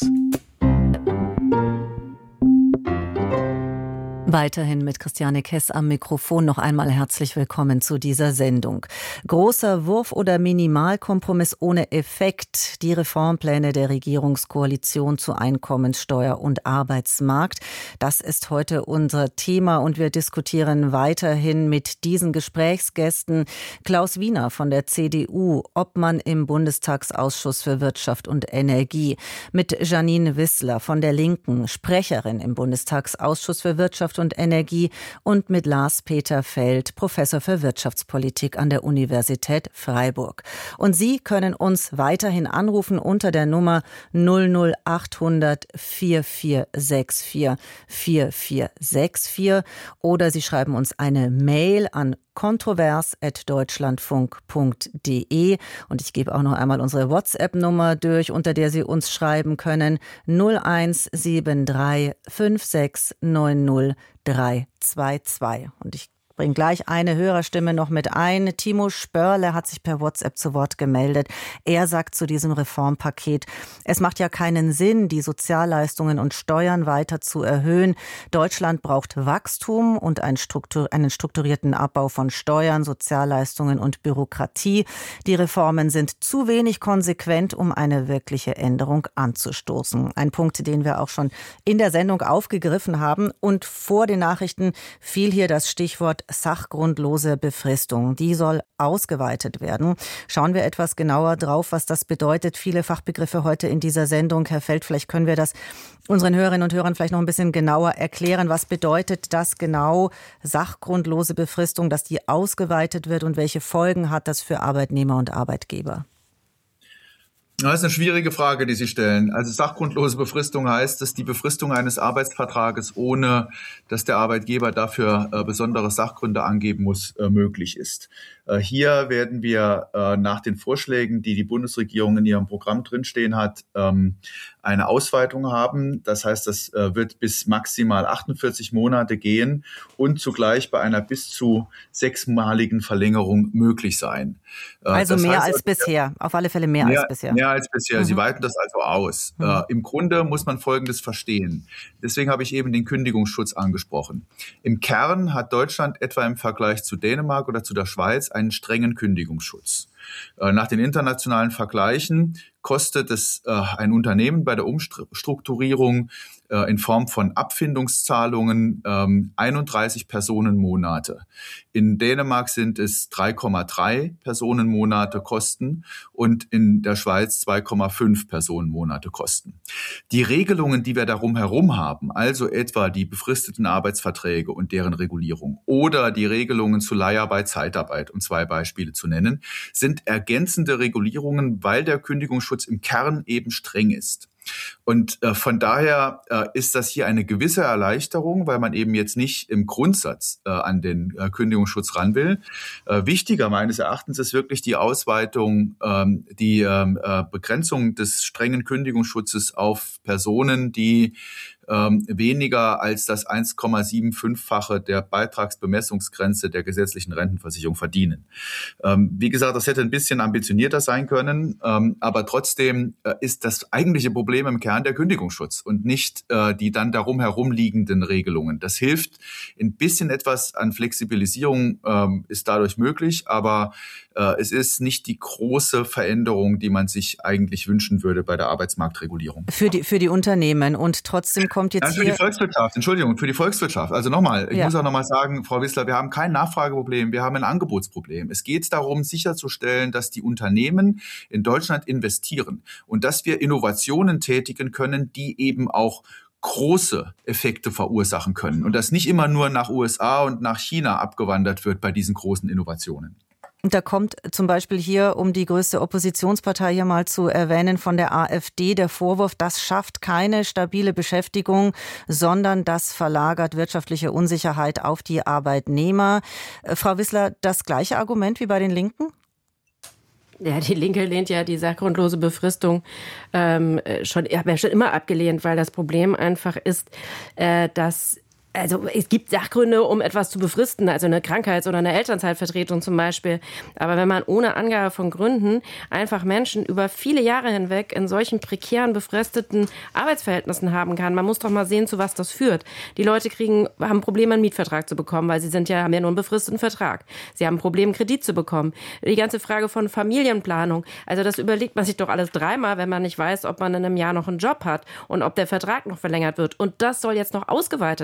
Weiterhin mit Christiane Kess am Mikrofon. Noch einmal herzlich willkommen zu dieser Sendung. Großer Wurf oder Minimalkompromiss ohne Effekt. Die Reformpläne der Regierungskoalition zu Einkommenssteuer und Arbeitsmarkt. Das ist heute unser Thema und wir diskutieren weiterhin mit diesen Gesprächsgästen. Klaus Wiener von der C D U, Obmann im Bundestagsausschuss für Wirtschaft und Energie. Mit Janine Wissler von der Linken, Sprecherin im Bundestagsausschuss für Wirtschaft und und Energie und mit Lars-Peter Feld, Professor für Wirtschaftspolitik an der Universität Freiburg. Und Sie können uns weiterhin anrufen unter der Nummer null null achthundert vier vier sechs vier vier vier sechs vier oder Sie schreiben uns eine Mail an kontrovers at deutschlandfunk punkt de und ich gebe auch noch einmal unsere WhatsApp-Nummer durch, unter der Sie uns schreiben können null eins sieben drei fünf sechs neun null drei zwei zwei. Und ich bringe gleich eine Hörerstimme noch mit ein. Timo Spörle hat sich per WhatsApp zu Wort gemeldet. Er sagt zu diesem Reformpaket, es macht ja keinen Sinn, die Sozialleistungen und Steuern weiter zu erhöhen. Deutschland braucht Wachstum und einen, Struktur, einen strukturierten Abbau von Steuern, Sozialleistungen und Bürokratie. Die Reformen sind zu wenig konsequent, um eine wirkliche Änderung anzustoßen. Ein Punkt, den wir auch schon in der Sendung aufgegriffen haben. Und vor den Nachrichten fiel hier das Stichwort sachgrundlose Befristung. Die soll ausgeweitet werden. Schauen wir etwas genauer drauf, was das bedeutet. Viele Fachbegriffe heute in dieser Sendung. Herr Feld, vielleicht können wir das unseren Hörerinnen und Hörern vielleicht noch ein bisschen genauer erklären. Was bedeutet das genau, sachgrundlose Befristung, dass die ausgeweitet wird und welche Folgen hat das für Arbeitnehmer und Arbeitgeber? Das ist eine schwierige Frage, die Sie stellen. Also sachgrundlose Befristung heißt, dass die Befristung eines Arbeitsvertrages, ohne dass der Arbeitgeber dafür äh, besondere Sachgründe angeben muss, äh, möglich ist. Äh, hier werden wir äh, nach den Vorschlägen, die die Bundesregierung in ihrem Programm drinstehen hat, ähm, eine Ausweitung haben. Das heißt, das äh, wird bis maximal achtundvierzig Monate gehen und zugleich bei einer bis zu sechsmaligen Verlängerung möglich sein. Äh, also mehr heißt, als bisher, auf alle Fälle mehr, mehr als bisher. Mehr als bisher. Mhm. Sie weiten das also aus. Mhm. Äh, Im Grunde muss man Folgendes verstehen. Deswegen habe ich eben den Kündigungsschutz angesprochen. Im Kern hat Deutschland etwa im Vergleich zu Dänemark oder zu der Schweiz einen strengen Kündigungsschutz. Äh, nach den internationalen Vergleichen kostet es äh, ein Unternehmen bei der Umstrukturierung äh, in Form von Abfindungszahlungen ähm, einunddreißig Personenmonate. In Dänemark sind es drei Komma drei Personenmonate Kosten und in der Schweiz zwei Komma fünf Personenmonate Kosten. Die Regelungen, die wir darum herum haben, also etwa die befristeten Arbeitsverträge und deren Regulierung oder die Regelungen zu Leiharbeit, Zeitarbeit, um zwei Beispiele zu nennen, sind ergänzende Regulierungen, weil der Kündigungsschutz im Kern eben streng ist. Und äh, von daher äh, ist das hier eine gewisse Erleichterung, weil man eben jetzt nicht im Grundsatz äh, an den äh, Kündigungsschutz ran will. Äh, wichtiger meines Erachtens ist wirklich die Ausweitung, ähm, die äh, Begrenzung des strengen Kündigungsschutzes auf Personen, die ähm, weniger als das eins Komma fünfundsiebzig-fache der Beitragsbemessungsgrenze der gesetzlichen Rentenversicherung verdienen. Ähm, wie gesagt, das hätte ein bisschen ambitionierter sein können, ähm, aber trotzdem äh, ist das eigentliche Problem im Kern der Kündigungsschutz und nicht äh, die dann darum herumliegenden Regelungen. Das hilft, ein bisschen etwas an Flexibilisierung ähm, ist dadurch möglich, aber äh, es ist nicht die große Veränderung, die man sich eigentlich wünschen würde bei der Arbeitsmarktregulierung. Für die, für die Unternehmen und trotzdem kommt jetzt Nein, für hier... die Volkswirtschaft, Entschuldigung, für die Volkswirtschaft. Also nochmal, ich ja. muss auch nochmal sagen, Frau Wissler, wir haben kein Nachfrageproblem, wir haben ein Angebotsproblem. Es geht darum, sicherzustellen, dass die Unternehmen in Deutschland investieren und dass wir Innovationen tätigen können, die eben auch große Effekte verursachen können und dass nicht immer nur nach U S A und nach China abgewandert wird bei diesen großen Innovationen. Und da kommt zum Beispiel hier, um die größte Oppositionspartei hier mal zu erwähnen, von der AfD der Vorwurf, das schafft keine stabile Beschäftigung, sondern das verlagert wirtschaftliche Unsicherheit auf die Arbeitnehmer. Frau Wissler, das gleiche Argument wie bei den Linken? Ja, die Linke lehnt ja die sachgrundlose Befristung ähm, schon, haben ja schon immer abgelehnt, weil das Problem einfach ist, äh, dass Also es gibt Sachgründe, um etwas zu befristen, also eine Krankheits- oder eine Elternzeitvertretung zum Beispiel. Aber wenn man ohne Angabe von Gründen einfach Menschen über viele Jahre hinweg in solchen prekären, befristeten Arbeitsverhältnissen haben kann, man muss doch mal sehen, zu was das führt. Die Leute kriegen, haben Probleme, einen Mietvertrag zu bekommen, weil sie sind ja, haben ja nur einen befristeten Vertrag. Sie haben ein Problem, einen Kredit zu bekommen. Die ganze Frage von Familienplanung, also das überlegt man sich doch alles dreimal, wenn man nicht weiß, ob man in einem Jahr noch einen Job hat und ob der Vertrag noch verlängert wird. Und das soll jetzt noch ausgeweitet werden.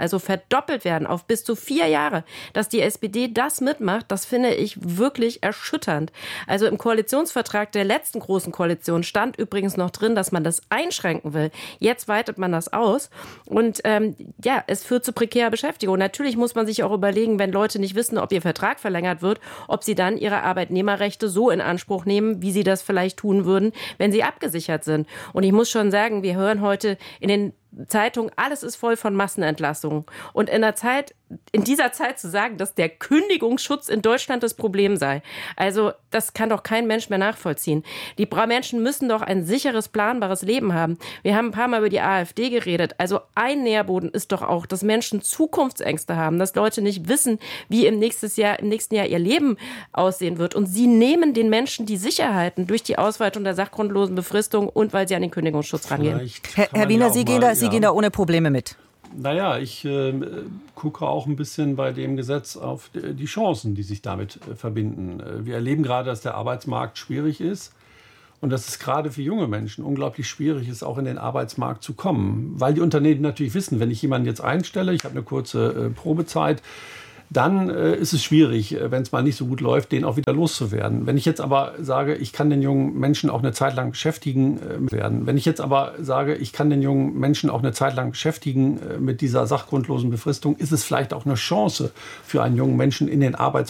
also verdoppelt werden auf bis zu vier Jahre, dass die S P D das mitmacht, das finde ich wirklich erschütternd. Also im Koalitionsvertrag der letzten großen Koalition stand übrigens noch drin, dass man das einschränken will. Jetzt weitet man das aus und ähm, ja, es führt zu prekärer Beschäftigung. Natürlich muss man sich auch überlegen, wenn Leute nicht wissen, ob ihr Vertrag verlängert wird, ob sie dann ihre Arbeitnehmerrechte so in Anspruch nehmen, wie sie das vielleicht tun würden, wenn sie abgesichert sind. Und ich muss schon sagen, wir hören heute in den Zeitung, alles ist voll von Massenentlassungen. Und in der Zeit, in dieser Zeit zu sagen, dass der Kündigungsschutz in Deutschland das Problem sei. Also, das kann doch kein Mensch mehr nachvollziehen. Die Menschen müssen doch ein sicheres, planbares Leben haben. Wir haben ein paar Mal über die AfD geredet. Also, ein Nährboden ist doch auch, dass Menschen Zukunftsängste haben, dass Leute nicht wissen, wie im nächsten Jahr, im nächsten Jahr ihr Leben aussehen wird. Und sie nehmen den Menschen die Sicherheiten durch die Ausweitung der sachgrundlosen Befristung und weil sie an den Kündigungsschutz rangehen. Herr, Herr Wiener, ja Sie gehen da Sie gehen da ohne Probleme mit. Naja, ich äh, gucke auch ein bisschen bei dem Gesetz auf die Chancen, die sich damit äh, verbinden. Wir erleben gerade, dass der Arbeitsmarkt schwierig ist und dass es gerade für junge Menschen unglaublich schwierig ist, auch in den Arbeitsmarkt zu kommen. Weil die Unternehmen natürlich wissen, wenn ich jemanden jetzt einstelle, ich habe eine kurze äh, Probezeit, dann äh, ist es schwierig, wenn es mal nicht so gut läuft, den auch wieder loszuwerden. Wenn ich jetzt aber sage, ich kann den jungen Menschen auch eine Zeit lang beschäftigen äh, werden, wenn ich jetzt aber sage, ich kann den jungen Menschen auch eine Zeit lang beschäftigen äh, mit dieser sachgrundlosen Befristung, ist es vielleicht auch eine Chance für einen jungen Menschen in den Arbeitsmarkt